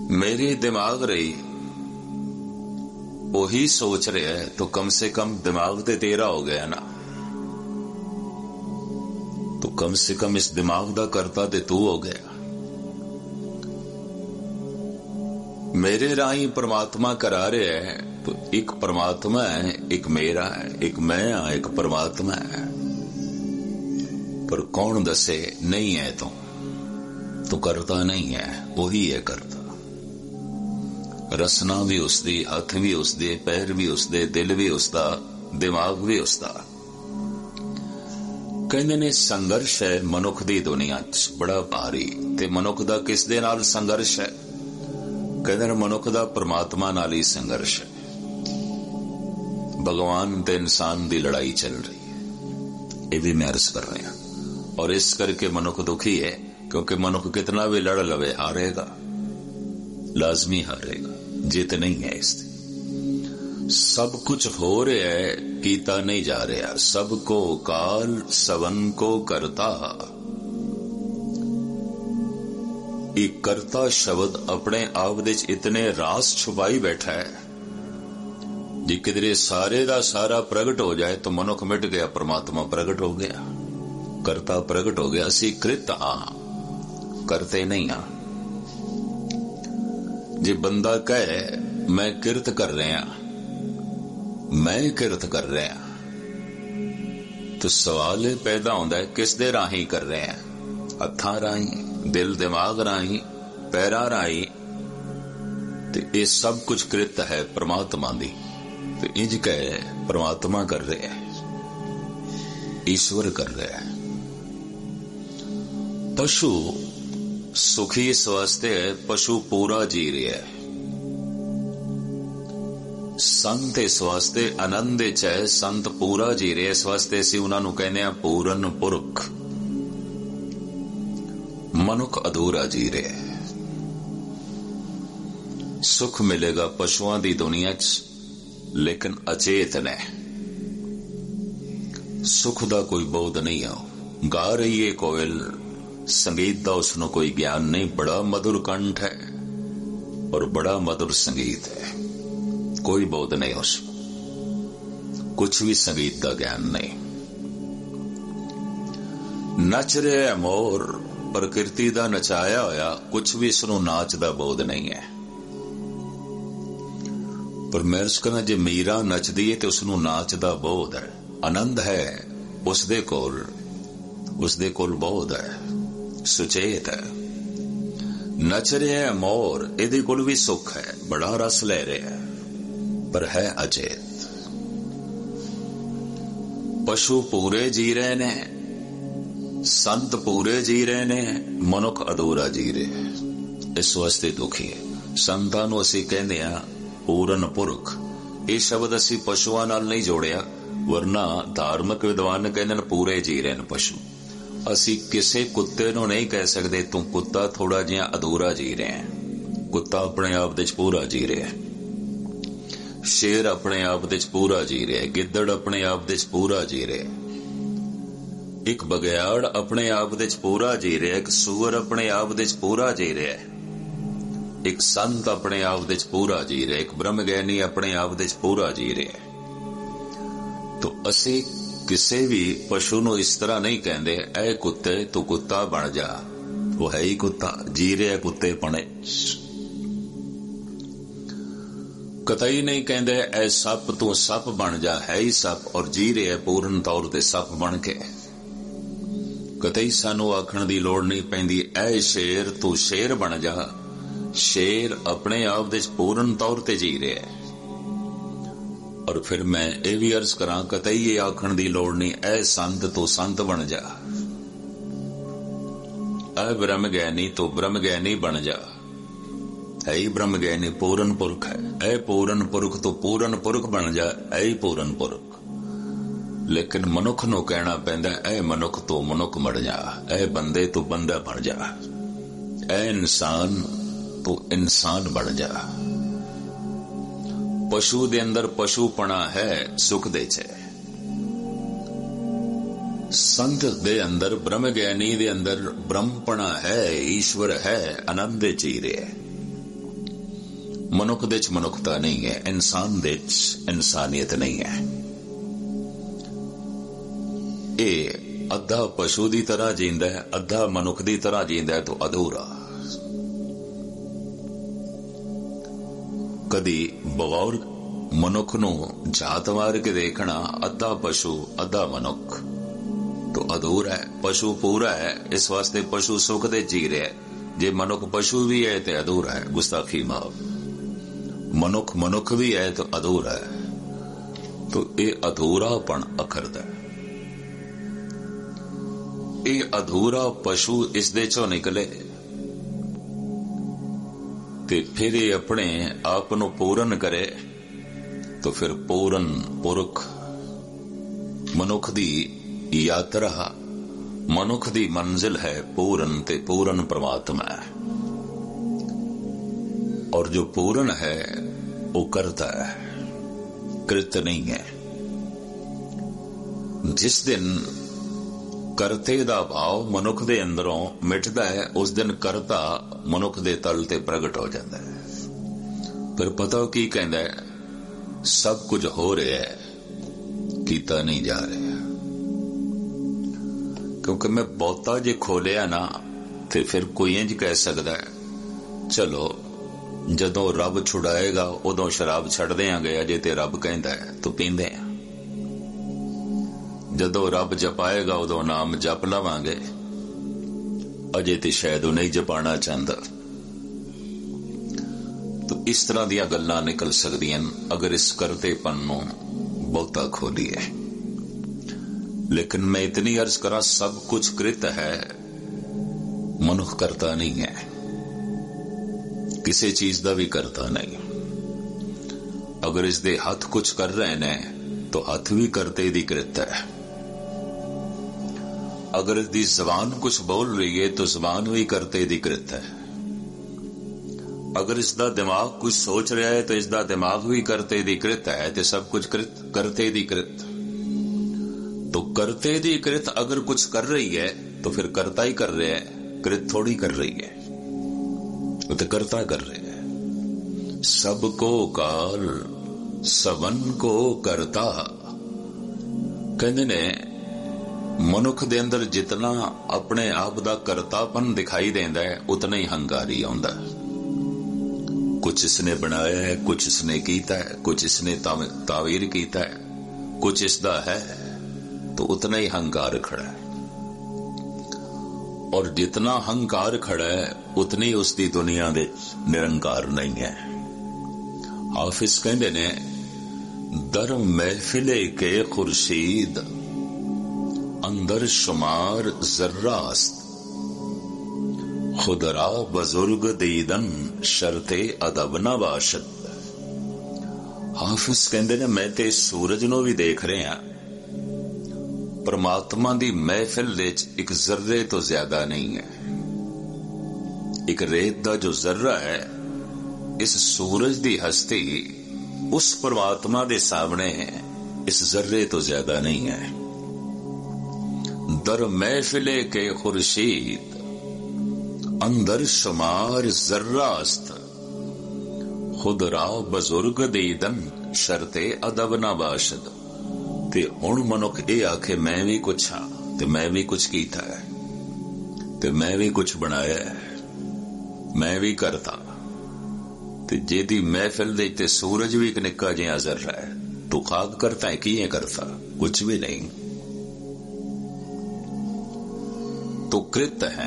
मेरी दिमाग रही वही सोच रहा है, तो कम से कम दिमाग तो तेरा हो गया ना। तो कम से कम इस दिमाग दा करता ते तू हो गया। मेरे राही परमात्मा करा रहे है, तो एक परमात्मा है, एक मेरा है, एक मैं हाँ, एक परमात्मा है। पर कौन दसे नहीं है तो करता नहीं है, वही है करता। रसना भी उसदी, हथ भी उसदे, पैर भी उसदे, दिल भी उसदा, दिमाग भी उसदा। कहंदे ने संघर्ष है मनुख दी दुनिया च बड़ा भारी। ते मनुख दा किस दे नाल संघर्ष है? कहंदे ने मनुख दा परमात्मा नाल ही संघर्ष है। भगवान ते इंसान दी लड़ाई चल रही है, ये भी मैं अर्ज कर रहा हूं। और इस करके मनुख दुखी है, क्योंकि मनुख कितना भी लड़ लवे हारेगा, लाजमी हारेगा, जीत नहीं है। इससे सब कुछ हो रहा है, कीता नहीं जा रहा। सबको काल सवन को करता। एक करता शब्द अपने आप दे इतने रास छुपाई बैठा है, जी किधरे सारे दा सारा प्रगट हो जाए तो मनुख मिट गया, परमात्मा प्रगट हो गया, करता प्रगट हो गया। असी कृत हाँ, करते नहीं हाँ। जे बंदा कहे मैं किरत कर रहा, मैं किरत कर रहा, तो सवाल पैदा होता है किस दे राही कर रहे हैं? हत्थां राही, दिल दिमाग राही, पैरां राही। तो ये सब कुछ कृत है परमात्मा दी। तो इंज कहे परमात्मा कर रहे है, ईश्वर कर रहे है। पशु सुखी इस वास्ते है, पशु पूरा जी रहा है। संत इस वास्ते आनंद च है, संत पूरा जी रहे, इस वास्ते असीं उन्हां नूं कहने आ पूरन पुरख। मनुख अधूरा जी रहे है। सुख मिलेगा पशुआं दी दुनिया च, लेकिन अचेत ने सुख दा कोई बोध नहीं है। गा रही है कोयल, संगीत दा उसनों कोई ज्ञान नहीं। बड़ा मधुर कंठ है और बड़ा मधुर संगीत है, कोई बोध नहीं उसको, कुछ भी संगीत का ज्ञान नहीं। नच रहे है मोर, प्रकृति दा नचाया होया, कुछ भी इसनों नाच दा बोध नहीं है। पर मैं अर्ज करना, जे मीरा नचदी है तो उसनों नाच दा बोध है, आनंद है, उसदे कोल बोध है, सुचेत है। नच रहे है मोर, इहदे कोल भी सुख है, बड़ा रस ले रहे है, पर है अचेत। पशु पूरे जी रहे ने, संत पूरे जी रहे ने, मनुख अधूरा जी रहे। इस वास्ते दुखी है। संतां नूं असीं कहंदे आ पूरन पुरख। ये शब्द असीं पशुआं नाल नहीं जोड़िया, वरना धार्मिक विद्वान कहंदे ने पूरे जी रहे ने पशु। असीं किसी कुत्ते नूं नहीं कह सकते तू कुत्ता थोड़ा जिहा अधूरा जी रहे हैं। कुत्ता अपने आप दे पूरा जी रहा है, शेर अपने आप दे पूरा जी रहा है, गिद्दड़ अपने आप दे पूरा जी रहा है, एक बघियाड़ अपने आप दे पूरा जी रहा है, एक सूअर अपने आप दे पूरा जी रहा है, एक संत अपने आप दे पूरा जी रहा है, एक ब्रह्मज्ञानी अपने आप दे पूरा जी रहा है। तो असी किसी भी पशु नूं इस तरह नहीं कहंदे ऐ कुत्ते तू कुत्ता बन जा, वो है ही कुत्ता, जी रहा कुत्ते पने। कतई नहीं कहंदे ऐ सप तू सप बन जा, है ही सप और जी रहा पूर्ण तौर ते सप बन के। कतई सानू आखण दी लोड़ नहीं पैंदी ऐ शेर तू शेर बन जा, शेर अपने आप दे पूर्ण तौर ते जी रहा है। और फिर मैं ये भी अर्ज करा, कतई ये आखण दी लोड़ नहीं ऐ संत तू संत बन जा, ऐ ब्रह्मज्ञानी तू ब्रह्मज्ञानी बन जा, है ही ब्रह्मज्ञानी पूरन पुरख है। ऐ पूरन पुरख तू पूरन पुरख बन जा, ऐ ही पूरन पुरख। लेकिन मनुख नूं कहना पैंदा ऐ मनुख तू मनुख बन जा, ऐ बंदे तू बंदा बन जा, ऐ इंसान तू इंसान बन जा। पशु दे अंदर पशुपना है, सुख दे च। संत दे अंदर ब्रह्मज्ञानी दे अंदर ब्रह्मपना है, ईश्वर है, आनंद ची रहे। ਮਨੁੱਖ ਦੇ 'ਚ ਮਨੁੱਖਤਾ ਨਹੀਂ ਹੈ, ਇਨਸਾਨ ਦੇ 'ਚ ਇਨਸਾਨੀਅਤ ਨਹੀਂ ਹੈ। ਇਹ ਅੱਧਾ ਪਸ਼ੂ ਦੀ ਤਰ੍ਹਾਂ ਜੀਂਦਾ ਹੈ, ਅੱਧਾ ਮਨੁੱਖ ਦੀ ਤਰ੍ਹਾਂ ਜੀਂਦਾ ਹੈ, ਤਾਂ ਅਧੂਰਾ। ਕਦੀ ਬਗੌਰ ਮਨੁੱਖ ਨੂੰ ਝਾਤ ਮਾਰ ਕੇ ਦੇਖਣਾ, ਅੱਧਾ ਪਸ਼ੂ ਅੱਧਾ ਮਨੁੱਖ, ਤਾਂ ਅਧੂਰਾ ਹੈ। ਪਸ਼ੂ ਪੂਰਾ ਹੈ, ਇਸ ਵਾਸਤੇ ਪਸ਼ੂ ਸੁਖ ਦੇ ਜੀ ਰਿਹਾ। ਜੇ ਮਨੁੱਖ ਪਸ਼ੂ ਵੀ ਹੈ ਤੇ ਅਧੂਰਾ ਹੈ, ਗੁਸਤਾਖੀ ਮਾਫ। ਮਨੁੱਖ ਮਨੁੱਖ ਵੀ ਹੈ ਤਾਂ ਅਧੂਰਾ ਹੈ। ਤਾਂ ਇਹ ਅਧੂਰਾਪਣ ਅਖਰਦਾ ਹੈ। ਇਹ ਅਧੂਰਾ ਪਸ਼ੂ ਇਸ ਦੇ ਚੋਂ ਨਿਕਲੇ ਤੇ ਫਿਰ ਇਹ ਆਪਣੇ ਆਪ ਨੂੰ ਪੂਰਨ ਕਰੇ, ਤਾਂ ਫਿਰ ਪੂਰਨ ਪੁਰਖ। ਮਨੁੱਖ ਦੀ ਯਾਤਰਾ, ਮਨੁੱਖ ਦੀ ਮੰਜ਼ਿਲ ਹੈ ਪੂਰਨ, ਤੇ ਪੂਰਨ ਪ੍ਰਮਾਤਮਾ ਹੈ। ਔਰ ਜੋ ਪੂਰਨ ਹੈ ਉਹ ਕਰਤਾ ਹੈ, कृत नहीं है। जिस दिन करते दा भाव मनुख दे अंदरों मिटदा है, उस दिन करता मनुख दे तल ते प्रगट हो जाता है। फिर पता की कहंदा है, सब कुछ हो रहा है, कीता नहीं जा रहा। क्योंकि मैं बहुता जे खोलिया ना ते फिर कोई इंज कह सकता है, चलो जदों रब छुड़ाएगा उदों शराब छड़ देंगे, अजे ते रब कहंदा है तो पींदे आ। जदों रब जपाएगा उदों नाम जप लवांगे, अजे ते शायद नहीं जपाना चाहता। तो इस तरह दियां गल्लां निकल सकदियां अगर इस करतेपन नूं बहुता खोलीए। लेकिन मैं इतनी अर्ज करा, सब कुछ कृत है, मनुख करता नहीं है, किसी चीज का भी करता नहीं। अगर इस दे हथ कुछ कर रहे ने तो हथ भी करते दी कृत है। अगर इसकी जबान कुछ बोल रही है तो जबान भी करते दी कृत है। अगर इसका दिमाग कुछ सोच रहा है तो इसका दिमाग भी करते दी कृत है। तो सब कुछ कृत करते दी कृत। तो करते दी कृत अगर कुछ कर रही है तो फिर करता ही कर रहे है, कृत थोड़ी कर रही है, वो तो करता कर रहे हैं। सबको काल सबन को करता। कहते ने मनुख दे अंदर जितना अपने आप दा करतापन दिखाई देंदा है, उतना ही हंकारी आउंदा है। कुछ इसने बनाया है, कुछ इसने कीता है, कुछ इसने तावीर कीता है, कुछ इसदा है, तो उतना ही हंकार खड़ा है। और जितना हंकार खड़ा है उतनी उसकी दुनिया दे निरंकार नहीं है। हाफिज कहते ने, दर महफिले के खुर्शीद अंदर शुमार जर्रास्त, खुदरा बुजुर्ग दीदन शर्ते अदब न बाशद। हाफिज कहते ने, मैं ते सूरज नूं भी देख रहा, परमात्मा दी महफिल विच एक जर्रे तो ज्यादा नहीं है। एक रेत दा जो जर्रा है, इस सूरज दी हस्ती उस परमात्मा दे सामने इस जर्रे तो ज्यादा नहीं है। दर महफिले के खुर्शीद अंदर शुमार जर्रास्त, खुद रा बुजुर्ग दीदन शर्ते अदब न बाशद। ते हुण मनुख ये आखे मैं भी कुछ हाँ, ते मैं भी कुछ कीता है, ते मैं भी कुछ बनाया है, मैं भी करता। ते जेदी महफिल दे ते सूरज भी एक निक्का जिहा जर्रा है, तू खाक करता है, किए करता, कुछ भी नहीं। तो कृत है।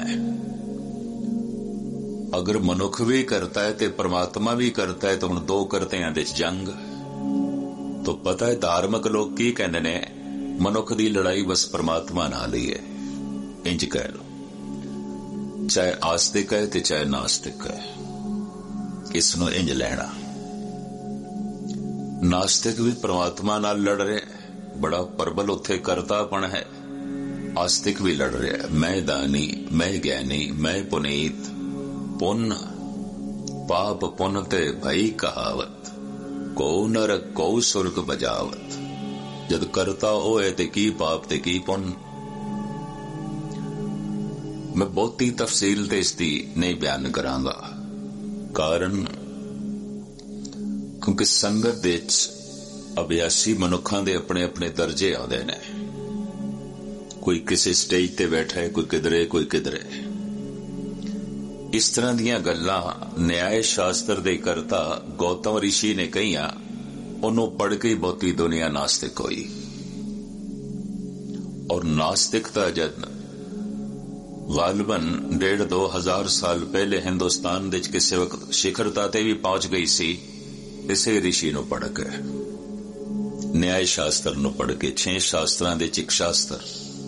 अगर मनुख भी करता है ते परमात्मा भी करता है, तो हुण दो करतियां दे जंग। तो पता है धार्मिक लोग की कहते ने, मनुख दी लड़ाई बस परमात्मा नाल ही है, इंज कह लो। चाहे आस्तिक है ते चाहे नास्तिक है, इसनों इंज लेना। नास्तिक भी परमात्मा नाल लड़ रहे, बड़ा प्रबल उत्थे करतापन है। आस्तिक भी लड़ रहा है, मैं दानी, मैं ज्ञानी, मैं पुनीत, पुन पाप पुन ते भई कहावत, को नरक को सुर्ग बजावत। जद करता होए ते की पाप ते की पुन। मैं बहुती तफसील ते इसकी नहीं बयान करांगा, कारण क्योंकि संगत दे अभ्यासी मनुखों के अपने अपने दर्जे आते हैं। कोई किसी स्टेज ते बैठा है, कोई किधरे कोई किधरे। इस तरह दीयां गल्लां न्याय शास्त्र दे करता गौतम ऋषि ने कहियां, उन्होंने पढ़ के ही बहुती दुनिया नास्तिक हुई। और नास्तिकता जद गालबन 1,500-2,000 साल पहले हिंदुस्तान दे किसी वक्त शिखरता ते भी पहुंच गई सी, इसे ऋषि नूं पढ़ के, न्याय शास्त्र नूं पढ़ के, 6 शास्त्रां दे एक शास्त्र।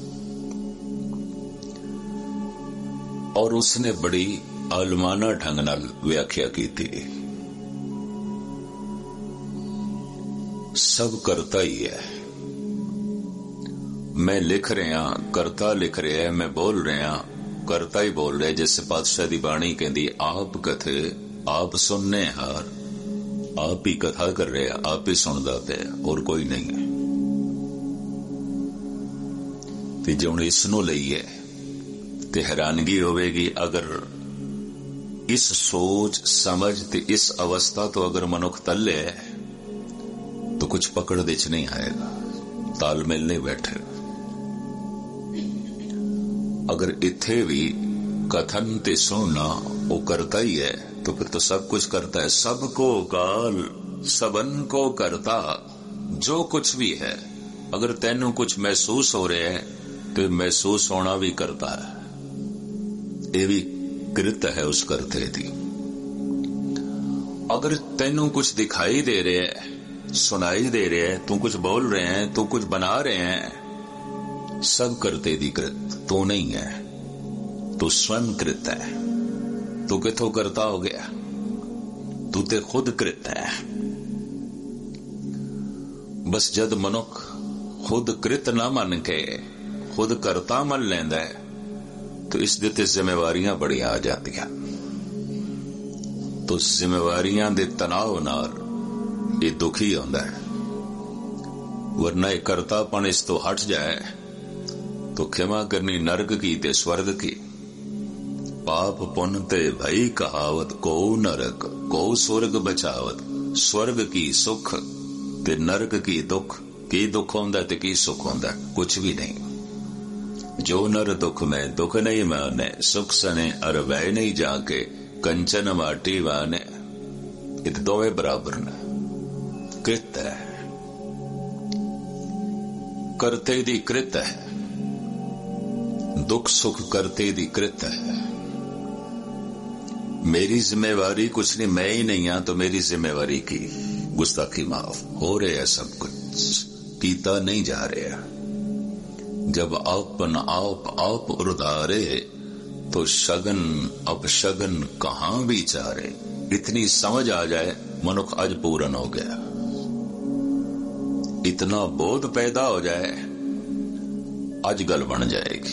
और उसने बड़ी आलमाना ढंग नाल व्याख्या की थी। सब करता ही है। मैं लिख रहा, करता लिख रहा है, मैं बोल रहा, करता ही बोल रहा है। जैसे पातशाह दी बाणी कहती, आप कथे आप सुनने हार, आप ही कथा कर रहे, आप ही सुनदा पे, और कोई नहीं है। ते जे हुण इस नूं लईए ते हैरानगी होवेगी, अगर इस सोच समझ ते इस अवस्था तो अगर मनुख तले है तो कुछ पकड़ दे च नहीं आएगा, तालमेल नहीं बैठे। अगर इत्थे भी कथन ते सुनना वो करता ही है, तो फिर तो सब कुछ करता है। सबको काल सबन को करता, जो कुछ भी है। अगर तेनू कुछ महसूस हो रहा है तो महसूस होना भी करता है। ये भी कृत है उस करते दी। अगर तेनू कुछ दिखाई दे रहे है, सुनाई दे रहे है, तू कुछ बोल रहे हैं, तू कुछ बना रहे हैं, सब करते दी कृत तू नहीं है, तू स्वयं कृत है। तू किथों करता हो गया, तू ते खुद कृत है। बस जद मनुख खुद कृत ना मन के खुद करता मन लेंदा है, तो इस दे ते जिम्मेवारियां बड़ी आ जातियां। तो जिम्मेवारियां दे तनाव नाल ये दुखी होंदा है। वरना एक करतापन इस तो हट जाए तो क्षमा करनी नरक की ते स्वर्ग की। पाप पुन ते भई कहावत, को नरक को स्वर्ग बचावत। स्वर्ग की सुख ते नरक की दुख। की दुख होंदा ते की सुख होंदा? कुछ भी नहीं। जो नर दुख में दुख नहीं माने, सुख सने अर वह नहीं जाके, कंचन माटी वाने। ये तो दोवे बराबर ने। कृत है, करते दी कृत है। दुख सुख करते दी कृत है। मेरी जिम्मेवारी कुछ नहीं, मैं ही नहीं आ तो मेरी जिम्मेवारी की गुस्ताखी माफ हो रहे है। सब कुछ कीता नहीं जा रहा। जब आपन आप उर्धारे तो शगन अपशगन कहां विचारे। इतनी समझ आ जाए मनुख आज पूर्ण हो गया। इतना बोध पैदा हो जाए आज गल बन जाएगी।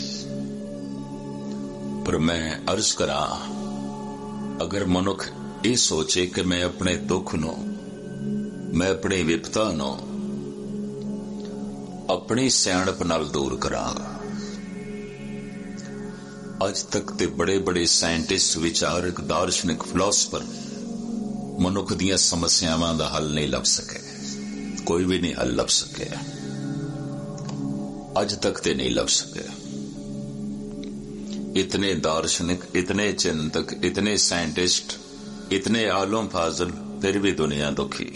पर मैं अर्ज करा, अगर मनुख ये सोचे कि मैं अपने दुख नो, मैं अपनी विपता नो अपनी सियाणप नाल दूर करांगा। अज तक ते बड़े बड़े साइंटिस्ट, विचारक, दार्शनिक, फिलोसफर मनुख दियां समस्यावां दा हल नहीं लभ सके। कोई भी नहीं हल लभ सके। अज तक ते नहीं लभ सके। इतने दार्शनिक, इतने चिंतक, इतने साइंटिस्ट, इतने आलम फाजल, फिर भी दुनिया दुखी।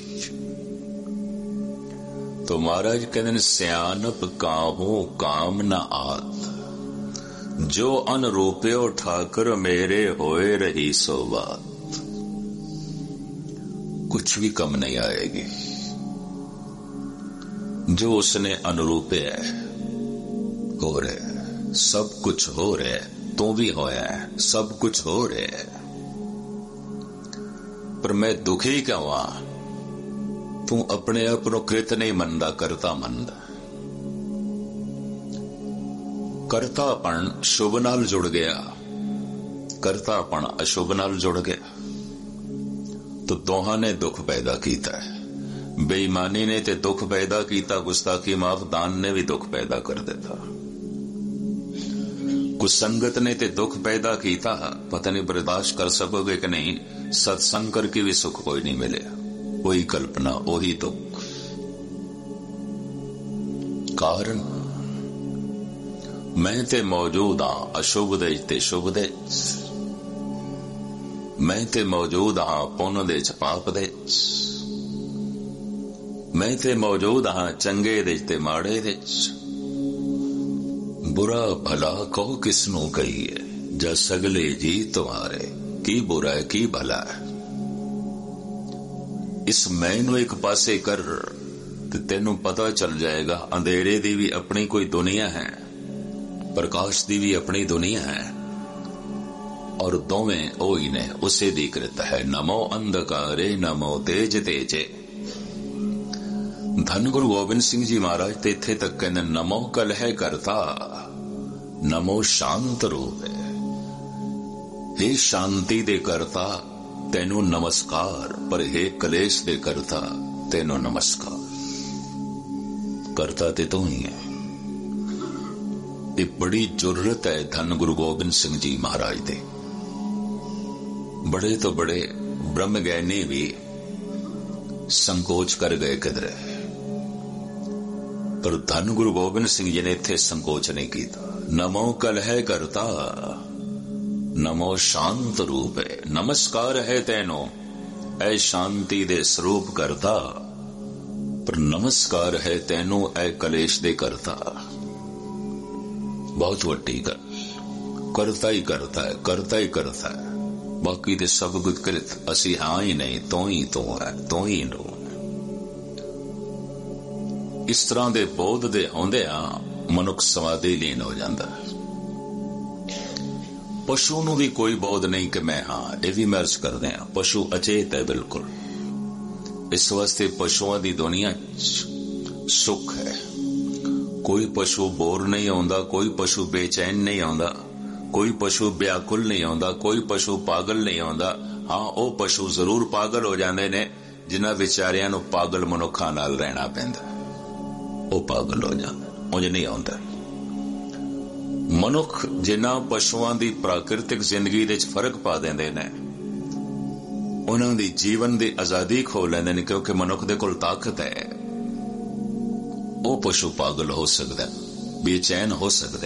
तो महाराज कहते सियानप काहू काम न आत, जो अनरूप्यो ठाकर मेरे होए रही सो बात। कुछ भी कम नहीं आएगी। जो उसने अनुरूप है हो रहे, सब कुछ हो रहे, तू भी होया है, सब कुछ हो रहे। पर मैं दुखी क्यों आ? तू अपने आप को कृत नहीं मनदा, करता मनदा। करतापन शुभ नाल जुड़ गया, करतापन अशुभ नाल जुड़ गया, तो दोहां ने दुख पैदा किया है। बेईमानी ने ते दुख पैदा किया, गुस्ताखी माफ दान ने भी दुख पैदा कर देता। कुसंगत ने ते दुख पैदा किया, पता नहीं बर्दाश्त कर सकोगे कि नहीं। सत्संग करके भी सुख कोई नहीं मिले। ਉਹੀ ਕਲਪਨਾ, ਉਹੀ ਦੁੱਖ। ਕਾਰਨ ਮੈਂ ਤੇ ਮੌਜੂਦ ਹਾਂ ਅਸ਼ੁਭ ਦੇ ਤੇ ਸ਼ੁਭ ਦੇ, ਮੈਂ ਤੇ ਮੌਜੂਦ ਹਾਂ ਪੁੰਨ ਦੇ ਚ ਪਾਪ ਦੇ, ਮੈਂ ਤੇ ਮੌਜੂਦ ਹਾਂ ਚੰਗੇ ਦੇ ਤੇ ਮਾੜੇ ਦੇ। ਬੁਰਾ ਭਲਾ ਕਹੋ ਕਿਸ ਨੂੰ ਕਹੀਏ, ਜਦ ਸਗਲੇ ਜੀ ਤੁਮਾਰੇ, ਕੀ ਬੁਰਾ ਹੈ ਕੀ ਭਲਾ ਹੈ। ਇਸ ਮੈਂ ਨੂੰ ਇੱਕ ਪਾਸੇ ਕਰ ਤੇ ਤੈਨੂੰ ਪਤਾ ਚੱਲ ਜਾਏਗਾ ਅੰਧੇਰੇ ਦੀ ਵੀ ਆਪਣੀ ਕੋਈ ਦੁਨੀਆ ਹੈ, ਪ੍ਰਕਾਸ਼ ਦੀ ਵੀ ਆਪਣੀ ਦੁਨੀਆ ਹੈ, ਔਰ ਦੋਵੇਂ ਉਹੀ ਨੇ, ਉਸੇ ਦੀ ਕ੍ਰਿਤ ਹੈ। ਨਮੋ ਅੰਧਕਾਰੇ ਨਮੋ ਤੇਜ ਤੇਜੇ। ਧੰਨ ਗੁਰੂ ਗੋਬਿੰਦ ਸਿੰਘ ਜੀ ਮਹਾਰਾਜ ਤੇ ਇੱਥੇ ਤੱਕ ਕਹਿੰਦੇ ਨਮੋ ਕਲਹਿ ਕਰਤਾ, ਨਮੋ ਸ਼ਾਂਤ ਰੂਪ ਹੈ। हे ਸ਼ਾਂਤੀ ਦੇ ਕਰਤਾ ਤੈਨੂੰ ਨਮਸਕਾਰ, ਪਰ हे ਕਲੇਸ਼ ਦੇ ਕਰਤਾ ਤੈਨੂੰ ਨਮਸਕਾਰ। ਕਰਤਾ ਤੇ ਤੂੰ ਹੀ ਹੈ। ਇਹ ਬੜੀ ਜ਼ਰੂਰਤ ਹੈ ਧੰਨ ਗੁਰੂ ਗੋਬਿੰਦ ਸਿੰਘ ਜੀ ਮਹਾਰਾਜ ਦੇ। ਬੜੇ ਤੋਂ ਬੜੇ ਬ੍ਰਹਮ ਗਿਆਨੀ ਵੀ ਸੰਕੋਚ ਕਰ ਗਏ ਕਿਧਰੇ, ਪਰ ਧੰਨ ਗੁਰੂ ਗੋਬਿੰਦ ਸਿੰਘ ਜੀ ਨੇ ਇੱਥੇ ਸੰਕੋਚ ਨਹੀਂ ਕੀਤਾ। ਨਮੋ ਕਲਹਿ ਕਰਤਾ, ਨਮੋ ਸ਼ਾਂਤ ਰੂਪ ਹੈ। ਨਮਸਕਾਰ ਹੈ ਤੈਨੂੰ ਐ ਸ਼ਾਂਤੀ ਦੇ ਸਰੂਪ ਕਰਤਾ, ਪਰ ਨਮਸਕਾਰ ਹੈ ਤੈਨੂੰ ਐ ਕਲੇਸ਼ ਦੇ ਕਰਤਾ। ਬਹੁਤ ਵੱਡੀ ਗੱਲ, ਕਰਤਾ ਹੀ ਕਰਤਾ ਹੈ, ਕਰਤਾ ਹੀ ਕਰਤਾ ਹੈ। ਬਾਕੀ ਤੇ ਸਭ ਕੁਝ ਕ੍ਰਿਤ, ਅਸੀਂ ਹਾਂ ਹੀ ਨਹੀਂ, ਤੂੰ ਹੀ ਤੂੰ ਹੈ, ਤੂੰ ਹੀ ਨੂੰ। ਇਸ ਤਰ੍ਹਾਂ ਦੇ ਬੋਧ ਦੇ ਆਉਂਦਿਆਂ ਮਨੁੱਖ ਸਮਾਧੀ ਲੀਨ ਹੋ ਜਾਂਦਾ ਹੈ। ਪਸ਼ੂ ਨੂੰ ਵੀ ਕੋਈ ਬੋਧ ਨਹੀਂ ਕਿ ਮੈਂ ਹਾਂ, ਇਹ ਵੀ ਮਰਜ਼ ਕਰਦੇ ਹਾਂ। ਪਸ਼ੂ ਅਚੇਤ ਹੈ ਬਿਲਕੁਲ। ਇਸ ਵਾਸਤੇ ਪਸ਼ੂਆਂ ਦੀ ਦੁਨੀਆ ਸੁੱਖ ਹੈ। ਕੋਈ ਪਸ਼ੂ ਬੋਰ ਨਹੀਂ ਆਉਂਦਾ, ਕੋਈ ਪਸ਼ੂ ਬੇਚੈਨ ਨਹੀਂ ਆਉਂਦਾ, ਕੋਈ ਪਸ਼ੂ ਵਿਆਕੁਲ ਨਹੀਂ ਆਉਂਦਾ, ਕੋਈ ਪਸ਼ੂ ਪਾਗਲ ਨਹੀਂ ਆਉਂਦਾ। ਹਾਂ, ਉਹ ਪਸ਼ੂ ਜ਼ਰੂਰ ਪਾਗਲ ਹੋ ਜਾਂਦੇ ਨੇ ਜਿਨ੍ਹਾਂ ਵਿਚਾਰਿਆਂ ਨੂੰ ਪਾਗਲ ਮਨੁੱਖਾਂ ਨਾਲ ਰਹਿਣਾ ਪੈਂਦਾ, ਉਹ ਪਾਗਲ ਹੋ ਜਾਂਦੇ, ਉਂਝ ਨਹੀਂ ਆਉਂਦਾ। ਮਨੁੱਖ ਜਿਨ੍ਹਾਂ ਪਸ਼ੂਆਂ ਦੀ ਪ੍ਰਾਕਿਰਤਿਕ ਜ਼ਿੰਦਗੀ ਦੇ ਵਿੱਚ ਫਰਕ ਪਾ ਦਿੰਦੇ ਨੇ, ਉਹਨਾਂ ਦੀ ਜੀਵਨ ਦੀ ਆਜ਼ਾਦੀ ਖੋ ਲੈਂਦੇ ਨੇ, ਕਿਉਂਕਿ ਮਨੁੱਖ ਦੇ ਕੋਲ ਤਾਕਤ ਹੈ। ਉਹ ਪਸ਼ੂ ਪਾਗਲ ਹੋ ਸਕਦਾ, ਬੇਚੈਨ ਹੋ ਸਕਦਾ,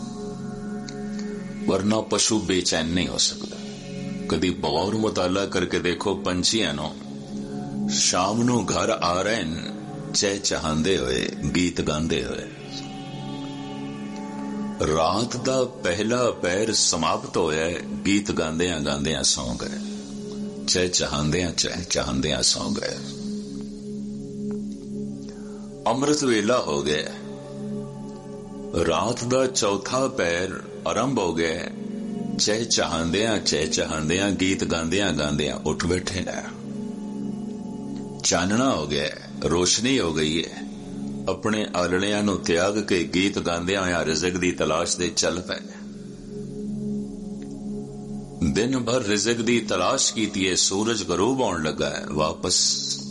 ਵਰਨਾ ਪਸ਼ੂ ਬੇਚੈਨ ਨਹੀਂ ਹੋ ਸਕਦਾ। ਕਦੀ ਗੌਰ ਮੁਤਾਲਾ ਕਰਕੇ ਦੇਖੋ, ਪੰਛੀਆਂ ਨੂੰ ਸ਼ਾਮ ਨੂੰ ਘਰ ਆ ਰਹੇ ਨੇ ਚਹਿਚਹਾਉਂਦੇ ਹੋਏ, ਗੀਤ ਗਾਉਂਦੇ ਹੋਏ। ਰਾਤ ਦਾ ਪਹਿਲਾ ਪਹਿਰ ਸਮਾਪਤ ਹੋਇਆ, ਗੀਤ ਗਾਉਂਦਿਆਂ ਗਾਉਂਦਿਆਂ ਸੌਂ ਗਏ, ਚਹਿਚਹਾਉਂਦਿਆਂ ਸੌਂ ਗਏ। ਅੰਮ੍ਰਿਤ ਵੇਲਾ ਹੋ ਗਿਆ, ਰਾਤ ਦਾ ਚੌਥਾ ਪਹਿਰ ਆਰੰਭ ਹੋ ਗਿਆ। ਚਹਿਚਹਾਉਂਦਿਆਂ ਗੀਤ ਗਾਉਂਦਿਆਂ ਉੱਠ ਬੈਠੇ ਨੇ। ਚਾਨਣਾ ਹੋ ਗਿਆ, ਰੋਸ਼ਨੀ ਹੋ ਗਈ ਹੈ। ਆਪਣੇ ਆਲਣਿਆਂ ਨੂੰ ਤਿਆਗ ਕੇ ਗੀਤ ਗਾਉਂਦਿਆਂ ਹੋਇਆਂ ਰਿਜ਼ਕ ਦੀ ਤਲਾਸ਼ ਦੇ ਚੱਲ ਪਏ। ਦਿਨ ਭਰ ਰਿਜ਼ਕ ਦੀ ਤਲਾਸ਼ ਕੀਤੀ ਹੈ, ਸੂਰਜ ਗਰੂਬ ਆਉਣ ਲੱਗਾ ਹੈ, ਵਾਪਸ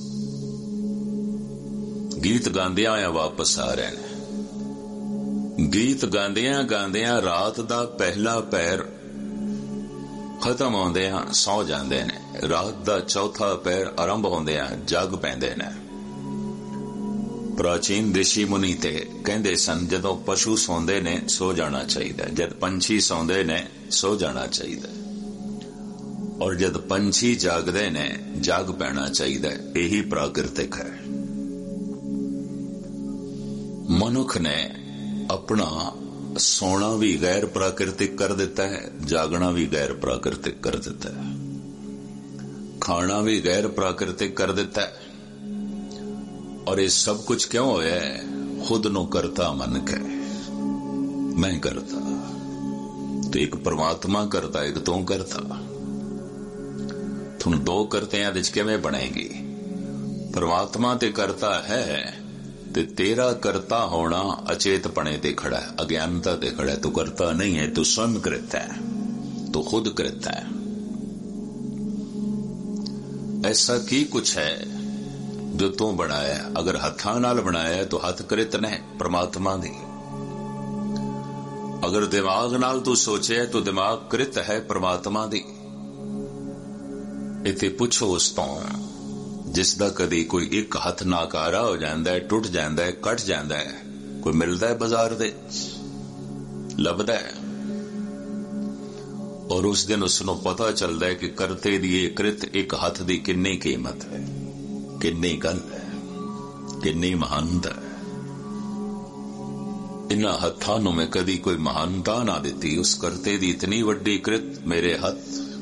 ਗੀਤ ਗਾਉਂਦਿਆਂ ਹੋਇਆਂ ਵਾਪਸ ਆ ਰਹੇ ਨੇ। ਗੀਤ ਗਾਉਂਦਿਆਂ ਰਾਤ ਦਾ ਪਹਿਲਾ ਪਹਿਰ ਖਤਮ ਹੁੰਦਿਆਂ ਸੌ ਜਾਂਦੇ ਨੇ। ਰਾਤ ਦਾ ਚੌਥਾ ਪਹਿਰ ਆਰੰਭ ਹੁੰਦਿਆਂ ਜਾਗ ਪੈਂਦੇ ਨੇ। ਪ੍ਰਾਚੀਨ ਰਿਸ਼ੀ ਮੁਨੀ ਤੇ ਕਹਿੰਦੇ ਸਨ, ਜਦੋਂ ਪਸ਼ੂ ਸੌਂਦੇ ਨੇ ਸੋ ਜਾਣਾ ਚਾਹੀਦਾ, ਜਦ ਪੰਛੀ ਸੌਂਦੇ ਨੇ ਸੋ ਜਾਣਾ ਚਾਹੀਦਾ, ਔਰ ਜਦ ਪੰਛੀ ਜਾਗਦੇ ਨੇ ਜਾਗ ਪੈਣਾ ਚਾਹੀਦਾ। ਇਹੀ ਪ੍ਰਾਕਿਰਤਿਕ ਹੈ। ਮਨੁੱਖ ਨੇ ਆਪਣਾ ਸੋਣਾ ਵੀ ਗੈਰ ਪ੍ਰਾਕਿਰਤਿਕ ਕਰ ਦਿੱਤਾ ਹੈ, ਜਾਗਣਾ ਵੀ ਗੈਰ ਪ੍ਰਾਕਿਰਤਿਕ ਕਰ ਦਿੱਤਾ ਹੈ, ਖਾਣਾ ਵੀ ਗੈਰ ਪ੍ਰਾਕਿਰਤਿਕ ਕਰ ਦਿੱਤਾ ਹੈ। ਔਰ ਇਹ ਸਭ ਕੁਝ ਕਿਉਂ ਹੋਇਆ ਹੈ? ਖੁਦ ਨੂੰ ਕਰਤਾ ਮੰਨ ਕੇ। ਮੈਂ ਕਰਤਾ ਤੇ ਇੱਕ ਪਰਮਾਤਮਾ ਕਰਤਾ, ਇੱਕ ਤੂੰ ਕਰਤਾ। ਤੁਹਾਨੂੰ ਦੋ ਕਰਤਿਆਂ ਵਿੱਚ ਕਿਵੇਂ ਬਣੇਗੀ? ਪਰਮਾਤਮਾ ਤੇ ਕਰਤਾ ਹੈ ਤੇ ਤੇਰਾ ਕਰਤਾ ਹੋਣਾ ਅਚੇਤਪਣੇ ਤੇ ਖੜਾ ਹੈ, ਅਗਿਆਨਤਾ ਤੇ ਖੜਾ ਹੈ। ਤੂੰ ਕਰਤਾ ਨਹੀਂ ਹੈ, ਤੂੰ स्वयं करता है, तू खुद करता है। ऐसा की कुछ है जो तू बनाया? अगर हत्थां नाल बनाया तो हथ कृत ने परमात्मा दी। अगर दिमाग नाल तू सोचे तो दिमाग कृत है परमात्मा दी। इत्थे पुछो उस तो ਜਿਸ ਦਾ ਕਦੀ ਕੋਈ ਇੱਕ ਹੱਥ ਨਾਕਾਰਾ ਹੋ ਜਾਂਦਾ ਹੈ, ਟੁੱਟ ਜਾਂਦਾ ਹੈ, ਕੱਟ ਜਾਂਦਾ ਹੈ, ਕੋਈ ਮਿਲਦਾ ਹੈ ਬਾਜ਼ਾਰ ਦੇ, ਲੱਭਦਾ ਹੈ, ਔਰ ਉਸ ਦਿਨ ਉਸ ਨੂੰ ਪਤਾ ਚੱਲਦਾ ਹੈ ਕਿ ਕਰਤੇ ਦੀ ਇਹ ਕ੍ਰਿਤ ਇੱਕ ਹੱਥ ਦੀ ਕਿੰਨੀ ਕੀਮਤ ਹੈ, ਕਿੰਨੀ ਗੱਲ ਹੈ, ਕਿੰਨੀ ਮਹਾਨਤਾ ਹੈ। ਇਨ੍ਹਾਂ ਹੱਥਾਂ ਨੂੰ ਮੈਂ ਕਦੀ ਕੋਈ ਮਹਾਨਤਾ ਨਾ ਦਿੱਤੀ। ਉਸ ਕਰਤੇ ਦੀ ਇਤਨੀ ਵੱਡੀ ਕ੍ਰਿਤ ਮੇਰੇ ਹੱਥ,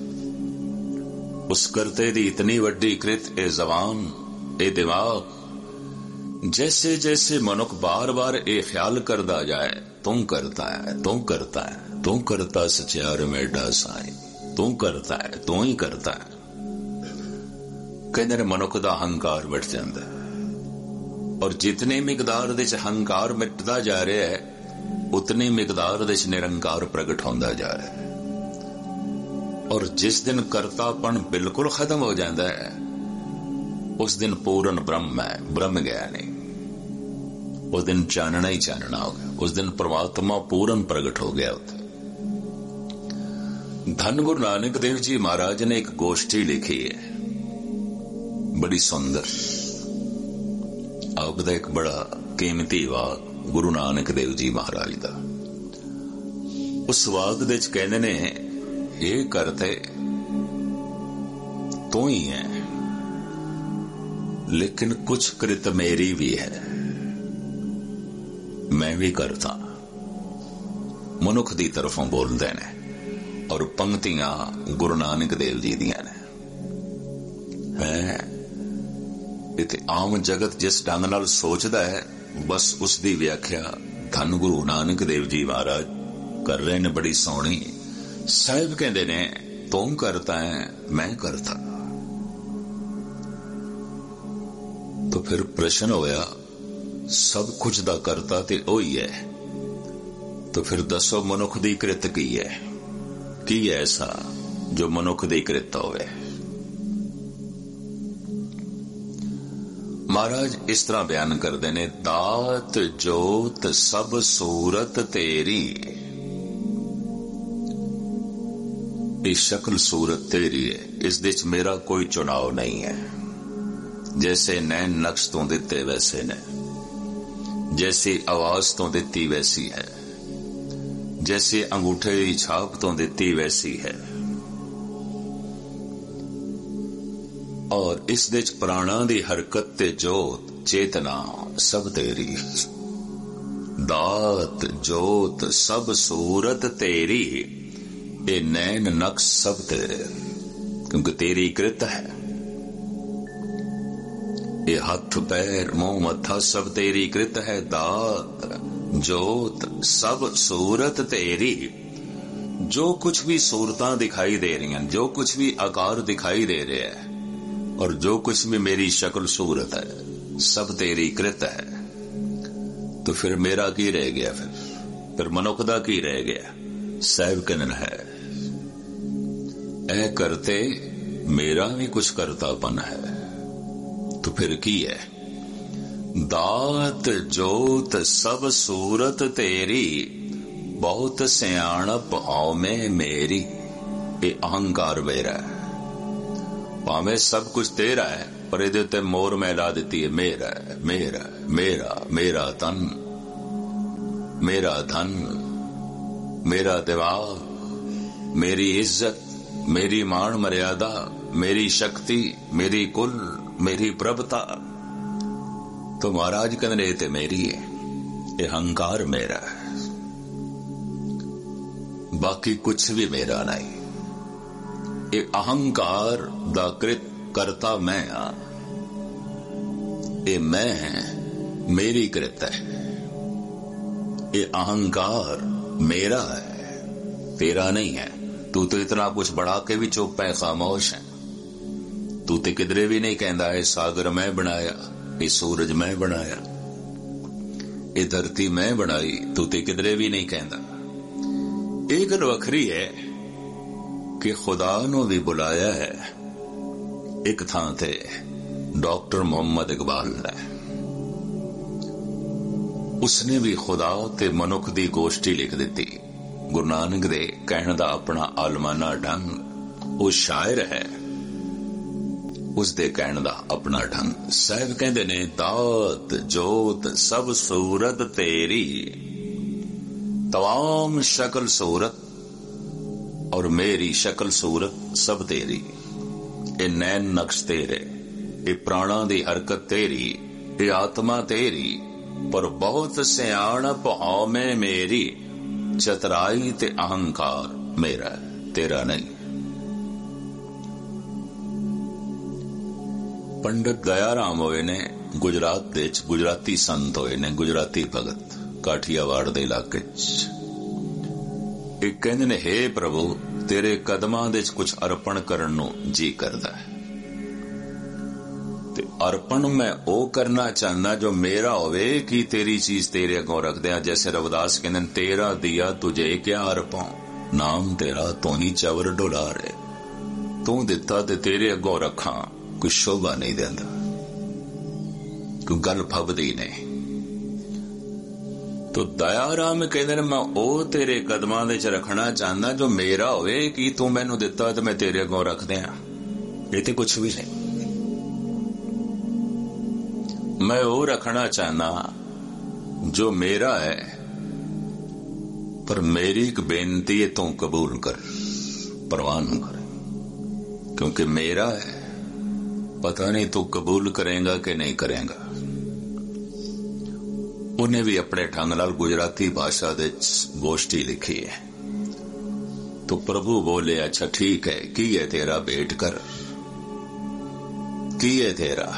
ਉਸ करते दी इतनी वड्डी कृत ए जबान ए दिमाग, जैसे जैसे मनुख बार बार ए ख्याल करता जाए तू करता है, तू करता है, तू करता सचियार मेडा साई, तू करता है, तू ही करता है, कहते ने मनुख दा हंकार मिट जाता है। और जितनी मिकदार दे हंकार मिटता जा रहा है, उतनी मिकदार दे निरंकार प्रगट होता जा रहा है। और जिस दिन करतापन बिल्कुल खत्म हो जाता है, उस दिन पूर्ण ब्रह्म है, ब्रह्म गया नहीं, उस दिन चानना ही चानना हो गया, उस दिन परमात्मा पूर्ण प्रगट हो गया। धन गुरु नानक देव जी महाराज ने एक गोष्ठी लिखी है, बड़ी सुंदर। आपका एक बड़ा कीमती वाक गुरु नानक देव जी महाराज दा। उस वाक दे च कहंदे ने, ये करते तो ही है, लेकिन कुछ कृत मेरी भी है, मैं भी करता। मनुख दी तरफों बोलते ने, और पंक्तियां गुरु नानक देव जी दियां ने। इते आम जगत जिस ढंग नाल सोचदा है, बस उसकी व्याख्या धन गुरु नानक देव जी महाराज कर रहे ने, बड़ी सोहनी। साहिब कहते ने, तू करता है, मैं करता। तो फिर प्रश्न होया, सब कुछ दा करता ते ओही है, तो फिर दसो मनुख दी कृत की है, की है ऐसा जो मनुख दी कृत होवे। महाराज इस तरह बयान करते ने, दात जोत सब सूरत तेरी, शक्ल सूरत तेरी है, इस दिच मेरा कोई चुनाव नहीं है। जैसे नैन नक्श तो दिते वैसे ने, जैसी आवाज तो दिती वैसी है, जैसे अंगूठे की छाप तो दिती वैसी है। और इस दिच प्राणा दी हरकत ते जोत चेतना सब तेरी, दात जोत सब सूरत तेरी, ये नैन नक्श सब तेरे, क्योंकि तेरी कृत है। ये हाथ पैर मुंह मत्था सब तेरी कृत है। दात जोत सब सूरत तेरी, जो कुछ भी सूरतां दिखाई दे रही हैं, जो कुछ भी आकार दिखाई दे रहे हैं, और जो कुछ भी मेरी शक्ल सूरत है, सब तेरी कृत है। तो फिर मेरा की रह गया? फिर मनुख दा की रह गया? साहिब कहन है, ऐ करते मेरा भी कुछ करतापन है, तो फिर की है? दात जोत सब सूरत तेरी, बहुत सियाणप में मेरी, ये अहंकार मेरा है। भावें सब कुछ तेरा है, पर इहदे उत्ते मोर मैला दिती है, मेरा है, मेरा मेरा मेरा तन, मेरा धन, मेरा दिमाग, मेरी इज्जत, मेरी मान मर्यादा, मेरी शक्ति, मेरी कुल, मेरी प्रभुता। तो महाराज कहते ते मेरी है, ये अहंकार मेरा है, बाकी कुछ भी मेरा नहीं। ये अहंकार दा कृत करता मैं हाँ, ये मैं मेरी कृत है। ये अहंकार मेरा है, तेरा नहीं है। तू तो इतना कुछ बढ़ा के भी चुप है, खामोश है। तू तो किधरे भी नहीं कहता है सागर मैं बनाया, ये सूरज मैं बनाया, ये धरती मैं बनाई, तू तो किधरे भी नहीं कहता। एक गल वखरी है कि खुदा नु भी बुलाया है एक थां ते डॉक्टर मोहम्मद इकबाल ने। उसने भी खुदा ते मनुख दी गोष्ठी लिख दी। गुरु नानक दे कहण दा अपना आलमाना ढंग। वो शायर है, ਉਸਦੇ ਕਹਿਣ ਦਾ ਆਪਣਾ ਢੰਗ। ਸਾਹਿਬ ਕਹਿੰਦੇ ਨੇ ਦਾਤ ਜੋਤ ਸਭ ਸੂਰਤ ਤੇਰੀ, तमाम शक्ल सूरत और मेरी शक्ल सूरत सब तेरी। ये नैन नक्श तेरे, ये प्राणा दी हरकत तेरी, ये आत्मा तेरी, पर बहुत सियाणप हौमे मेरी, चतराई ते अहंकार मेरा तेरा नहीं। पंडित दयाराम होए ने गुजरात दे च, गुजराती संत होए ने, गुजराती भगत काठियावाड़ दे इलाके च। एक कहंदे ने हे प्रभु तेरे कदमां दे च कुछ अर्पण करन नूं जी करदा है, ते अर्पण मैं ओ करना चाहना जो मेरा होवे कि तेरी चीज तेरे अगों रख दिया। जैसे रविदास कहंदे ने तेरा दिया तुझे क्या अर्पां, नाम तेरा तू ही चवर डुलारे, तू दिता ते तेरे अगों रखां, कोई शोभा नहीं देंदा, कोई गल फबदी नहीं। तो दयाराम कहते ने मैं ओ तेरे कदमां दे च रखना चाहना जो मेरा होवे कि तू मैनू दिता ते मैं तेरे अगों रख दिया। ये तो कुछ भी नहीं, मैं ओ रखना चाहना जो मेरा है, पर मेरी एक बेनती है तू कबूल कर, परवान कर, क्योंकि मेरा है, पता नहीं तू कबूल करेगा कि नहीं करेगा। उन्हें भी अपने ढंग नाल गुजराती भाषा दे गोष्ठी लिखी है। तो प्रभु बोले अच्छा ठीक है, की है तेरा भेंट कर, की है तेरा।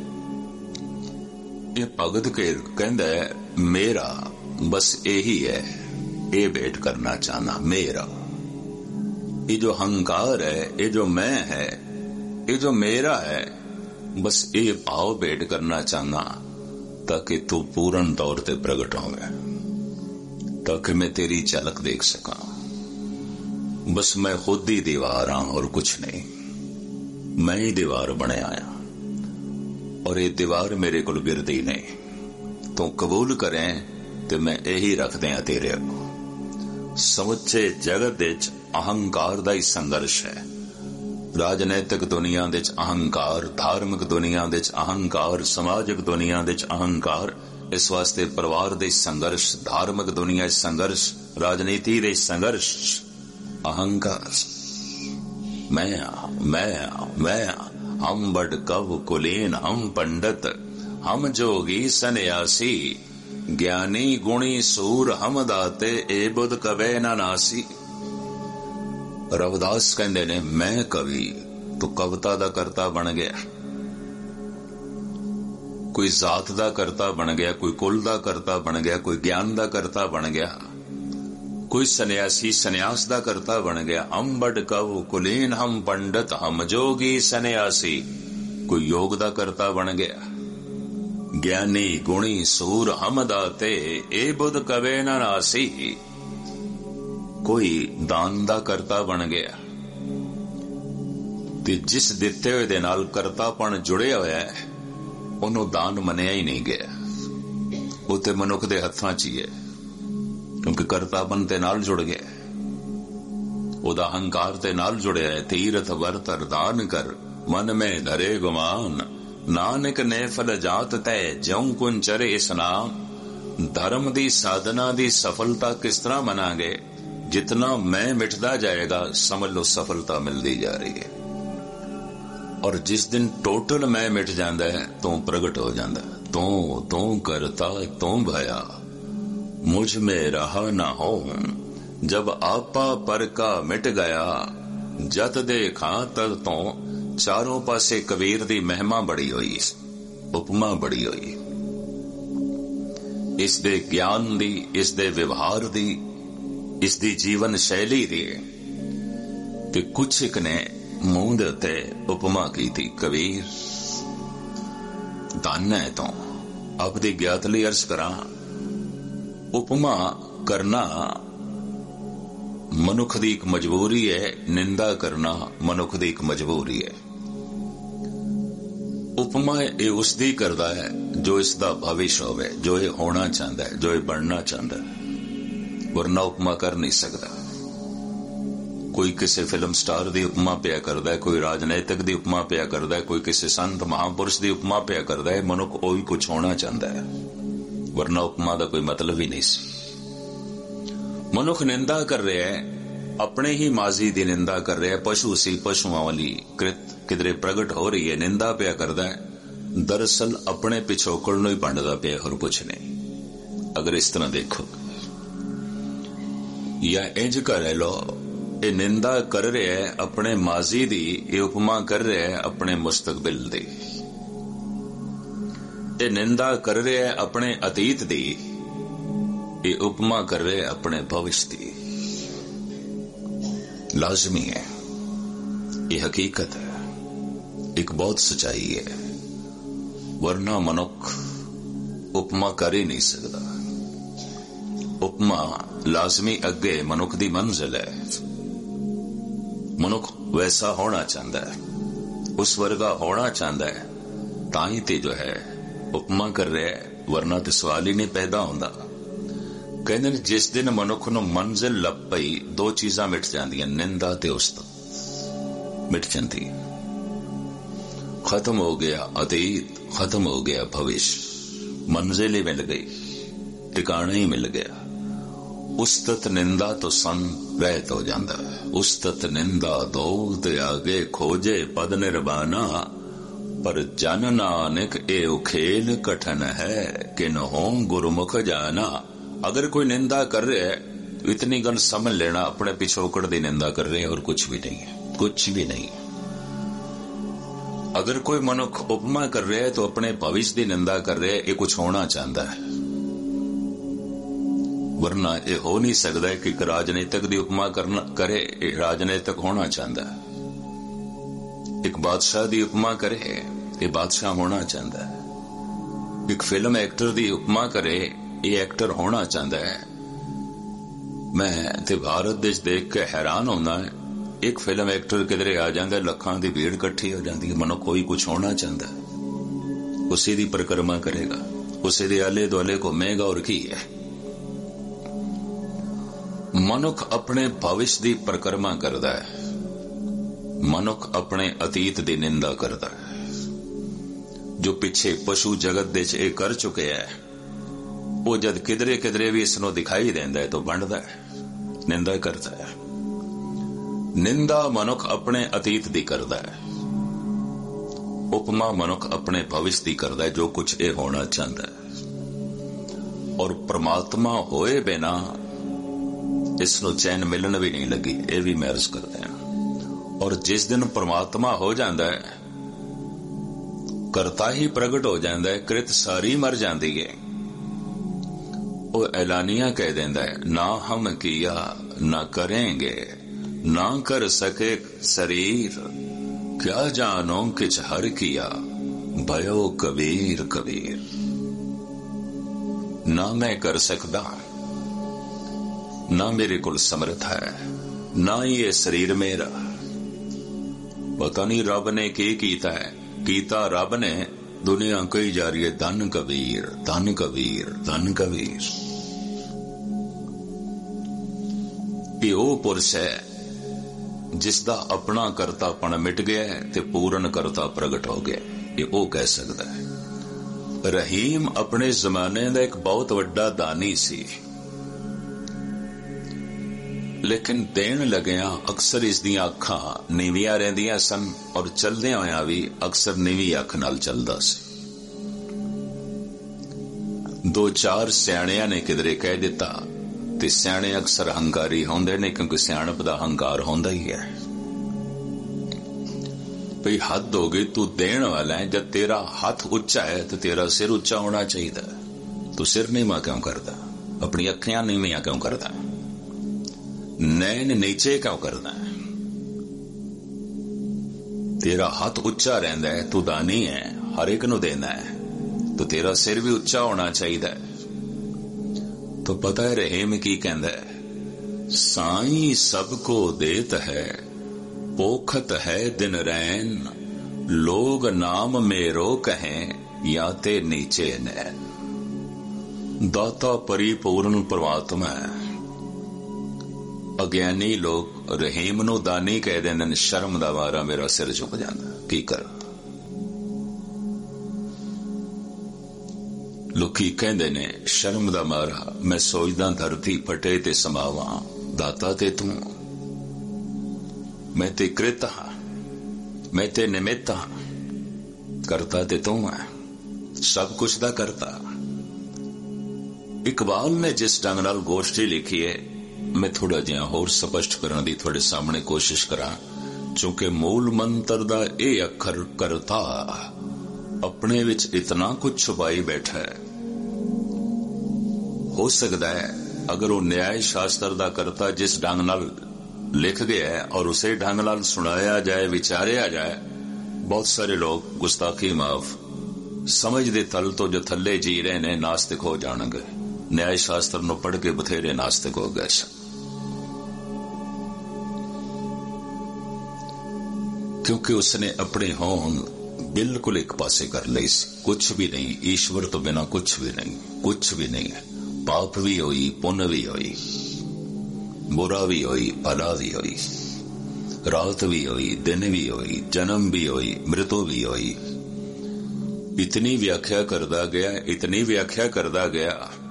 ये भगत के कहंदा है मेरा बस यही है, ये भेंट करना चाहना मेरा। ये जो अहंकार है, ये जो मैं है, ये जो मेरा है, बस ये भाव भेंट करना चाहना ताकि तू पूर्ण तौर ते प्रगट होवे, ताकि मैं तेरी झलक देख सका। बस मैं खुद ही दीवार हां और कुछ नहीं, मैं ही दीवार बने आया, और ये दीवार मेरे को गिरदी नहीं। तू कबूल करें तो मैं यही रख दिया तेरे अगों। समुचे जगत विच अहंकार दा ही संघर्ष है। राजनैतिक दुनिया दे च अहंकार, धार्मिक दुनिया दे च अहंकार, समाजिक दुनिया दे च अहंकार। इस वास्ते परिवार दे संघर्ष, धार्मिक दुनिया संघर्ष, राजनीति दे संघर्ष, अहंकार। मैं हम बड़ कव कुलीन, हम पंडित, हम जोगी सन्यासी, ज्ञानी गुणी सूर हम दाते, ए बुध कवे ना नासी। रविदास कहंदे ने मैं कवि, तो कविता दा करता बन गया, कोई जात दा करता बन गया, कोई कुल दा करता बन गया, कोई ज्ञान दा करता बन गया, कोई सन्यासी सन्यास दा करता बन गया। हम बड़ कव कुलीन, हम पंडित, हम जोगी सन्यासी, कोई योग दा करता बन गया। ज्ञानी गुणी सूर हम दाते, ए बुध कवे ना नासी, कोई दान दा करता बन गया। ते जिस दिते हुए दे नाल करतापन जुड़िया होया है, उन्हों दान मनिया ही नहीं गया। वो ते मनुख दे हत्थां च ही है, क्योंकि करतापन ते नाल जुड़ गया, ओदा अहंकार ते नाल जुड़िया है। तीरथ वर्त दान कर, मन में धरे गुमान, नानक ने फल जात तय, ज्यों कुन चरे स्नान। धर्म दी साधना दी सफलता किस तरह मनांगे, जितना मैं मिटदा जाएगा समझ लो सफलता मिलती जा रही है। और जिस दिन टोटल मैं मिट जाता है तो प्रगट हो जाता है। तू करता तू भया, मुझ में रहा ना हो, जब आपा पर का मिट गया, जत देखा तद तो। चारों पासे कबीर दी महिमा बड़ी हुई, उपमा बड़ी हुई, इस दे ज्ञान दी, इस दे व्यवहार दी, इस दी जीवन शैली दी। ते कुछ एक ने मुंह दे उत्ते उपमा की थी, कबीर धन है तो आपदी ज्ञात लई अर्ज करा। उपमा करना मनुख दी एक मजबूरी है, निंदा करना मनुख दी एक मजबूरी है। उपमा ये उसदी करदा है जो इसदा भविष्य होवे, जो ये होना चाहता है, जो ये बनना चाहता है, वरना उपमा कर नहीं सकता। कोई किसी फिल्म स्टार की उपमा पिया करता है, कोई राजनीतिक की उपमा पिया करता है, कोई किसी संत महापुरुष की उपमा पिया करता है। मनुख ओही कुछ होना चाहता है, वरना उपमा का कोई मतलब ही नहीं सी। मनुख निंदा कर रहा है, अपने ही माजी की निंदा कर रहा है। पशु सी, पशुओं वाली कृत किधरे प्रगट हो रही है, निंदा पिया करता है। दरअसल अपने पिछोकड़ नूं ही भंडदा पिया, और कुछ नहीं। अगर इस तरह देखो, या इंज कर लो, ये निंदा कर रहा है अपने माजी दी, ये उपमा कर रहा है अपने मुस्तकबिल दी। ये निंदा कर रहा है अपने अतीत दी, ये उपमा कर रहे अपने भविष्य दी। लाजमी है, ये हकीकत है, एक बहुत सच्चाई है, वरना मनुख उपमा कर ही नहीं सकता। उपमा लाजमी अगे मनुख दी मंजिल है। मनुख वैसा होना चाहता है, उस वर्गा होना चाहता है, ताही ते जो है उपमा कर रहा है, वरना तो सवाल ही नहीं पैदा होता। कहते हैं जिस दिन मनुख नूं मंजिल लभ पई, दो चीजां मिट जांदियां, निंदा ते उस्तत मिट जाती। खत्म हो गया अतीत, खत्म हो गया भविष्य, मंजिल ही मिल गई, ठिकाना ही मिल गया। उस्तत निंदा तो सन रहत हो जाता है। उस्तत निंदा दोग आगे खोजे पद निर्बाना, पर जन नानक एव खेल कठन है, किन हो गुरुमुख जाना। अगर कोई निंदा कर रहा है तो इतनी गल समझ लेना, अपने पिछोकड़ की निंदा कर रहे हैं और कुछ भी नहीं है, कुछ भी नहीं। अगर कोई मनुख उपमा कर रहा है तो अपने भविष्य की निंदा कर रहा है, ये कुछ होना चाहता है, वरना ये हो नहीं सकता कि राजनीतिक की उपमा करे, राजनीतिक होना चाहता है। एक बादशाह की उपमा करे, ये बादशाह होना चाहता है। एक फिल्म एक्टर की उपमा करे, ये एक्टर होना चाहता है। मैं ते भारत देश देख के हैरान होना है, एक फिल्म एक्टर किधरे आ जाता, लखां की भीड़ इकट्ठी हो जाती है। मनुख कोई कुछ होना चाहता है, उसी की परिक्रमा करेगा, उसी के आले दुआले घूमेगा, और की है। मनुख अपने भविष्य की परिक्रमा करता है, मनुख अपने अतीत की निंदा करता है। जो पिछे पशु जगत दे च कर चुके है, वो जद किधरे किधरे भी इसनों दिखाई देंदा है तो बंडदा है, निंदा करता है। निंदा मनुख अपने अतीत की करता है, उपमा मनुख अपने भविष्य की करता है, जो कुछ ये होना चाहता है। और परमात्मा होए बिना इसनों चैन मिलन भी नहीं लगी, ये भी मैं अर्ज करते हैं। और जिस दिन परमात्मा हो जाता है, करता ही प्रगट हो जाता है, कृत सारी मर जाती है, वो ऐलानिया कह देता है, ना हम किया ना करेंगे, ना कर सके शरीर, क्या जानो किछ हर किया, भयो कबीर कबीर। ना मैं कर सकता, ना मेरे को समर्थ है, ना ये शरीर मेरा। पता नहीं रब ने की कीता है, कीता रब ने, दुनिया कही जा रही है धन कबीर, धन कबीर, धन कबीर। ये वो पुरुष है जिसदा अपना करतापन मिट गया है ते पूर्ण करता प्रगट हो गया, ये वो कह सकता है। रहीम अपने जमाने का एक बहुत वड्डा दानी सी, लेकिन देन लग्या अक्सर इसदियां अखां नीवियां रहिंदियां सन, और चलदियां होया भी अक्सर नीवी अख नाल चलदा सी। दो चार सियाणियां ने किधरे कह दिता, ते सियाणे अक्सर हंकारी होंदे ने, क्योंकि सियाणप दा हंकार होंदा ही है। भई हद हो गई, तू देण वाला है, जब तेरा हाथ उच्चा है तो तेरा सिर उच्चा होना चाहिए। तू सिर नीवा क्यों करदा, अपनी अखियां नीवियां क्यों करदा, नैन नीचे क्यों करना है? तेरा हाथ उच्चा रहंदा है, तू दानी है, हर एक नूं देना है, तो तेरा सिर भी उच्चा होना चाहिए। तो पता है रहीम की कहंदा है, साईं सबको देत है, पोखत है दिन रैन, लोग नाम मेरो कहें, या ते नीचे नैन। दाता परिपूर्ण परमात्मा है, ਅਗਿਆਨੀ ਲੋਕ ਰਹੀਮ ਨੂੰ ਦਾਨੀ ਕਹਿ ਦਿੰਦੇ ਨੇ। ਸ਼ਰਮ ਦਾ ਮਾਰਾ ਮੇਰਾ ਸਿਰ ਝੁਕ ਜਾਂਦਾ, ਕੀ ਕਰਾਂ। ਲੋਕੀ ਕਹਿੰਦੇ ਨੇ ਸ਼ਰਮ ਦਾ ਮਾਰਾ ਮੈਂ ਸੋਚਦਾ ਧਰਤੀ ਫਟੇ ਤੇ ਸਮਾਵਾਂ, ਦਾਤਾ ਤੇ ਤੂੰ, ਮੈਂ ਤੇ ਕ੍ਰਿਤ ਹਾਂ, ਮੈਂ ਤੇ ਨਿਮਿਤ ਹਾਂ, ਕਰਤਾ ਤੇ ਤੂੰ ਹੈ, ਸਭ ਕੁਛ ਦਾ ਕਰਤਾ। ਇਕਬਾਲ ਨੇ ਜਿਸ ਢੰਗ ਨਾਲ ਗੋਸ਼ਟੀ ਲਿਖੀ ਹੈ, ਮੈਂ ਥੋੜਾ ਜਿਹਾ ਹੋਰ ਸਪਸ਼ਟ ਕਰਨ ਦੀ ਤੁਹਾਡੇ ਸਾਹਮਣੇ ਕੋਸ਼ਿਸ਼ ਕਰਾਂ, ਕਿਉਂਕਿ ਮੂਲ ਮੰਤਰ ਦਾ ਇਹ ਅੱਖਰ ਕਰਤਾ ਆਪਣੇ ਵਿੱਚ ਇਤਨਾ ਕੁਝ ਛੁਪਾਈ ਬੈਠਾ ਹੈ। ਹੋ ਸਕਦਾ ਹੈ ਅਗਰ ਉਹ ਨਿਆਇ ਸ਼ਾਸਤਰ ਦਾ ਕਰਤਾ ਜਿਸ ਢੰਗ ਨਾਲ ਲਿਖ ਗਿਆ ਹੈ ਔਰ ਉਸੇ ਢੰਗ ਨਾਲ ਸੁਣਾਇਆ ਜਾਏ, ਵਿਚਾਰਿਆ ਜਾਏ, ਬਹੁਤ ਸਾਰੇ ਲੋਕ ਗੁਸਤਾਖੀ ਮਾਫ ਸਮਝ ਦੇ ਤਲ ਤੋਂ ਜੋ ਥੱਲੇ ਜੀ ਰਹੇ ਨੇ ਨਾਸਤਿਕ ਹੋ ਜਾਣਗੇ। ਨਿਆਇ ਸ਼ਾਸਤਰ ਨੂੰ ਪੜ੍ਹ ਕੇ ਬਥੇਰੇ ਨਾਸਤਿਕ ਹੋ ਗਏ ਸਨ, ਕਿਉਂਕਿ ਉਸਨੇ ਆਪਣੇ ਹੋਂਦ ਬਿਲਕੁਲ ਇੱਕ ਪਾਸੇ ਕਰ ਲਈ ਸੀ। ਕੁਛ ਵੀ ਨਹੀਂ, ਈਸ਼ਵਰ ਤੋਂ ਬਿਨਾ ਕੁਛ ਵੀ ਨਹੀਂ, ਕੁਛ ਵੀ ਨਹੀਂ ਹੈ। ਪਾਪ ਵੀ ਹੋਈ, ਪੁੰਨ ਵੀ ਹੋਈ, बुरा भी होई, भला भी होई, रात भी होई, दिन भी होई, जन्म भी होई, मृत्यु भी होई। इतनी व्याख्या करदा गया, इतनी व्याख्या करदा गया,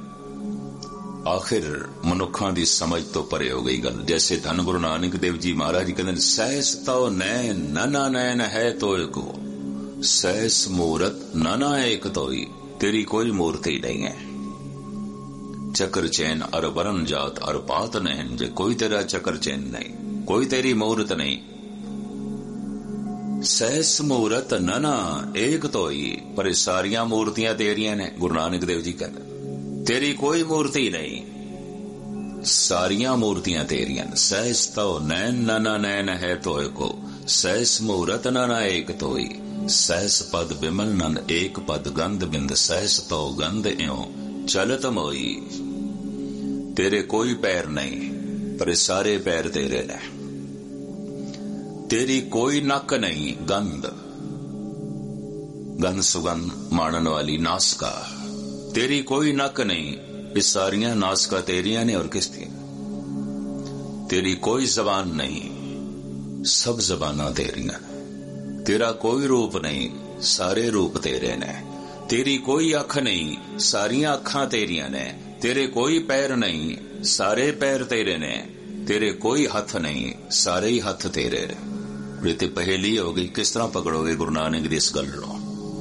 आखिर मनुखा दी समझ तो परे हो गई गल। जैसे धन गुरु नानक देव जी महाराज कहते सहस तो नैन नना नैन है तो को, सहस मूरत नना एक तो ही, तेरी कोई मूर्ति नहीं है। चक्र चैन अर वरण जात अर पात नैन, जे कोई तेरा चक्र चैन नहीं, कोई तेरी मूर्त नहीं। सहस मूरत नना एक तो ही, पर सारिया मूर्तियां तेरियां ने। गुरु नानक देव जी कहते तेरी कोई मूर्ति नहीं, सारिया मूर्तियां तेरियां। सहस तो नैन नना नैन है तो को, सहस मूरत नना एक तो ही, सहस पद बिमल नंद एक पद गंध बिंद, सहस तो गंध इं चलत मोई। तेरे कोई पैर नहीं, पर सारे पैर तेरे ने। तेरी कोई नक नहीं, गंध गंध सुगंध मानन वाली नासका, तेरी कोई नक नहीं, ये सारियां नासका तेरियां ने और किसकी। तेरी कोई जबान नहीं, सब जबाना तेरियां। तेरा कोई रूप नहीं, सारे रूप तेरे ने। तेरी कोई अख नहीं, सारियां अखां तेरियां ने। तेरे कोई पैर नहीं, सारे पैर तेरे ने। तेरे कोई हथ नहीं, सारे ही हथ तेरे। ये पहेली हो गई, किस तरह पकड़ोगे गुरु नानक दी इस गल नूं।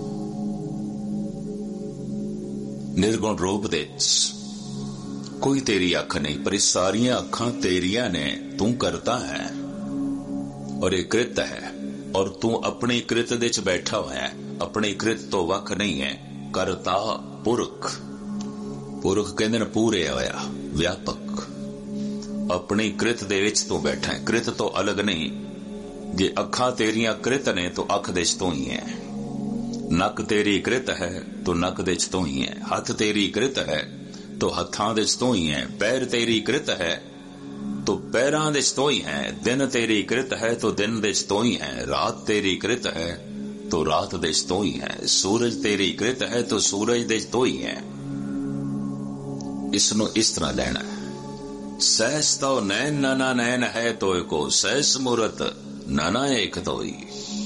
निर्गुण रूप दे कोई तेरी अख नहीं, पर सारियां अखां तेरियां ने। तू करता है और ये कृत है, और तू अपनी कृत दे च बैठा हुआ है, अपनी कृत तो वख नहीं है। करता पुरख, पुरख कहते ने पूरे होया, व्यापक। अपनी कृत दे विच तू बैठा है, कृत तो अलग नहीं। जे अखां तेरियां कृत ने तो अख दे च तू ही है, नक तेरी कृत है तो नक दे च तू ही है, हथ तेरी कृत है तो हथां दे च तू ही है, पैर तेरी कृत है तो पैरां दे च तू ही है, दिन तेरी कृत है तो दिन दे च तू ही है, रात तेरी कृत है तो रात दे च तू ही है, सूरज तेरी कृत है तो सूरज दे च तू ही है। इसनों इस तरह लेना है। सहस तो नैन नना नैन है तो को, सहस मूरत नना एक तो ही।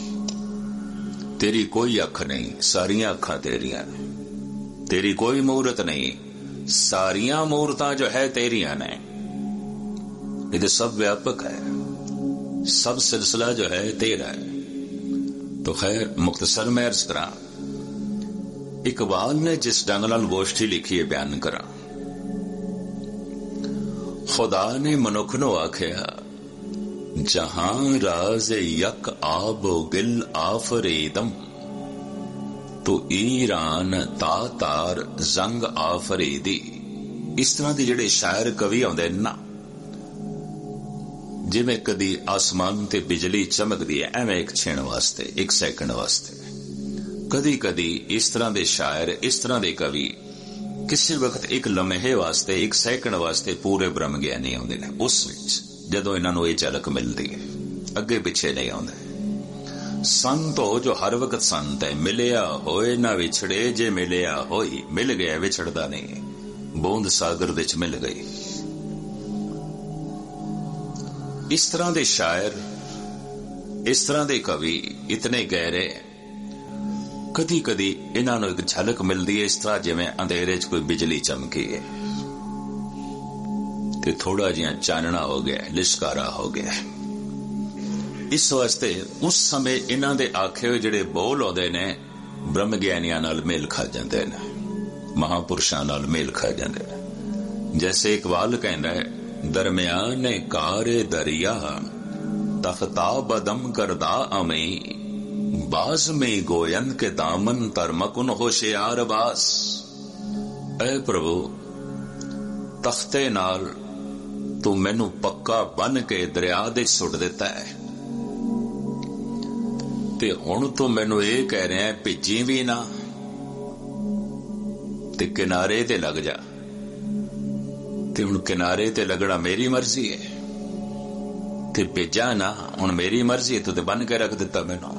तेरी कोई अख नहीं, सारियां अखां तेरियां ने। तेरी कोई मूरत नहीं, सारियां मूर्तां जो है तेरियां ने। ये तो सब व्यापक है, सब सिलसिला जो है तेरा है। तो खैर मुख्तसर में अर्ज करा, इकबाल ने जिस ढंग नाल गोष्ठी लिखी है बयान करा। खुदा ने मनुख नूं आखिया, जहां राज यक आबो गिल आफरीदम, तो ईरान तातार जंग आफरीदी। इस तरह के जिहड़े शायर कवि आउंदे ना, जिवें कदी आसमान ते बिजली चमकदी है, एवें एक छिण वास्ते, एक सैकंड वास्ते। कदी कदी इस तरह के शायर, इस तरह के कवि किसी वक्त एक लम्हे वास्ते, एक सैकंड वास्ते पूरे ब्रह्म ज्ञानी आउंदे ने। उस विच जदों इन्हां नूं इह झलक मिलदी है, अगे पिछे नहीं आउंदे। संत हो जो हर वक्त संत है, मिलिया होए ना विछड़े, जे मिलिया होई, मिल गया विछड़दा नहीं। बूंद सागर विच मिल गई। इस तरह के शायर, इस तरह के कवि इतने गहरे, कदी कदी इन्हां नूं एक झलक मिलती है, इस तरह जिवें अंधेरे च कोई बिजली चमकी है ते थोड़ा जिहा चानना हो गया, लिशकारा हो गया। इस वास्ते उस समय इन्हां दे आखे हुए जिहड़े बोल आउंदे ने ब्रह्म ज्ञानियां नाल मेल खा जांदे ने, महापुरुषां नाल मेल खा जांदे ने। जैसे इकबाल कहंदा है, दरमियाने कारे दरिया तख्ता बदम करदा अमी, बाज में गोयन के दामन तरमकुन होशियार बास। ऐ प्रभु, तख्ते नाल तू मैनू पक्का बन के दरिया दे सुट दिता है, ते हुण तू मैनू ये कह रहा है भिजी भी ना ते किनारे ते लग जा। ते हुण किनारे ते लगना मेरी मर्जी है, ते भेजा ना हुण मेरी मर्जी है, तू ते बन के रख दिता मैनू।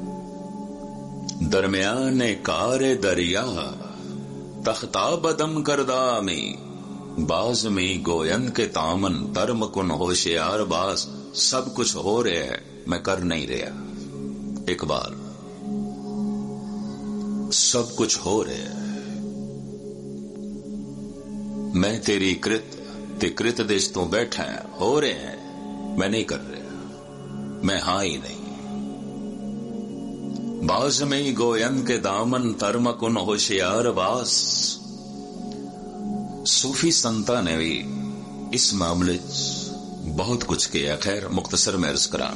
दरमियाने कारे दरिया तख्ता बदम करदा में, बाज में गोयन के तामन तरमकुन होशियार बास। सब कुछ हो रहा है, मैं कर नहीं रहा। इकबाल, सब कुछ हो रहा है, मैं तेरी कृत ते कृत देश तो बैठा है, हो रहे हैं, मैं नहीं कर रहा, मैं हाँ ही नहीं। बाज में गोयन के दामन तरमकुन होशियार बास। सूफी संतां ने भी इस मामले बहुत कुछ किया। खैर मुख्तसर में अर्ज करा।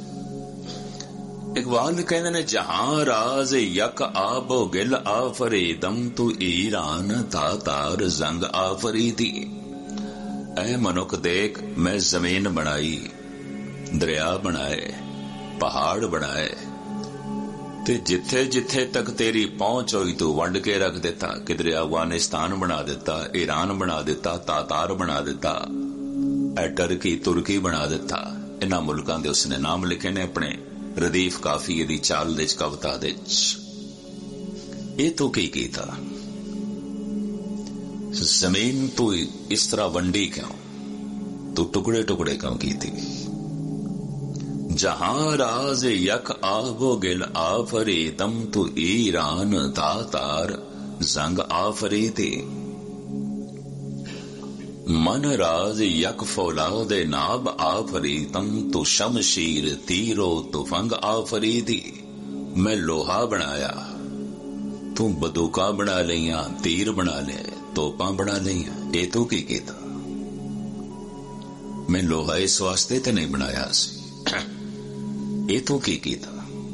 इकबाल कहते ने, जहां राज यक आबो गिल आफरीदम तू ईरान तातार जंग आफरीदी। ऐ मनुख देख, मैं जमीन बनाई, दरिया बनाए, पहाड़ बनाए, ते जिथे जिथे तक तेरी पहुंच हुई तू वंड के रख देता। किधरे अफगानिस्तान बना देता, ईरान बना देता, तातार बना देता, टर्की तुर्की बना देता। इन्हां मुल्कां दे उसने नाम लिखे ने अपने रदीफ काफिये दी चाल दे कविता दे। ये तो की कीता? जमीन तू इस तरह वंडी क्यों, तू टुकड़े टुकड़े क्यों की थी? जहां राज यक आबो गिल आफरीदम तू ईरान तातार जंग आफरीदी। मन राज यक फौलादे नाब आफरीदम तू शमशीर तीरो तुफंग आफरीदी। मैं लोहा बनाया, तू बंदूका बना लिया, तीर बना ले, तोपा बना लिया। ये तू की कीता? मैं लोहा इस वास्ते ते नहीं बनाया सी, ये तू की कीता?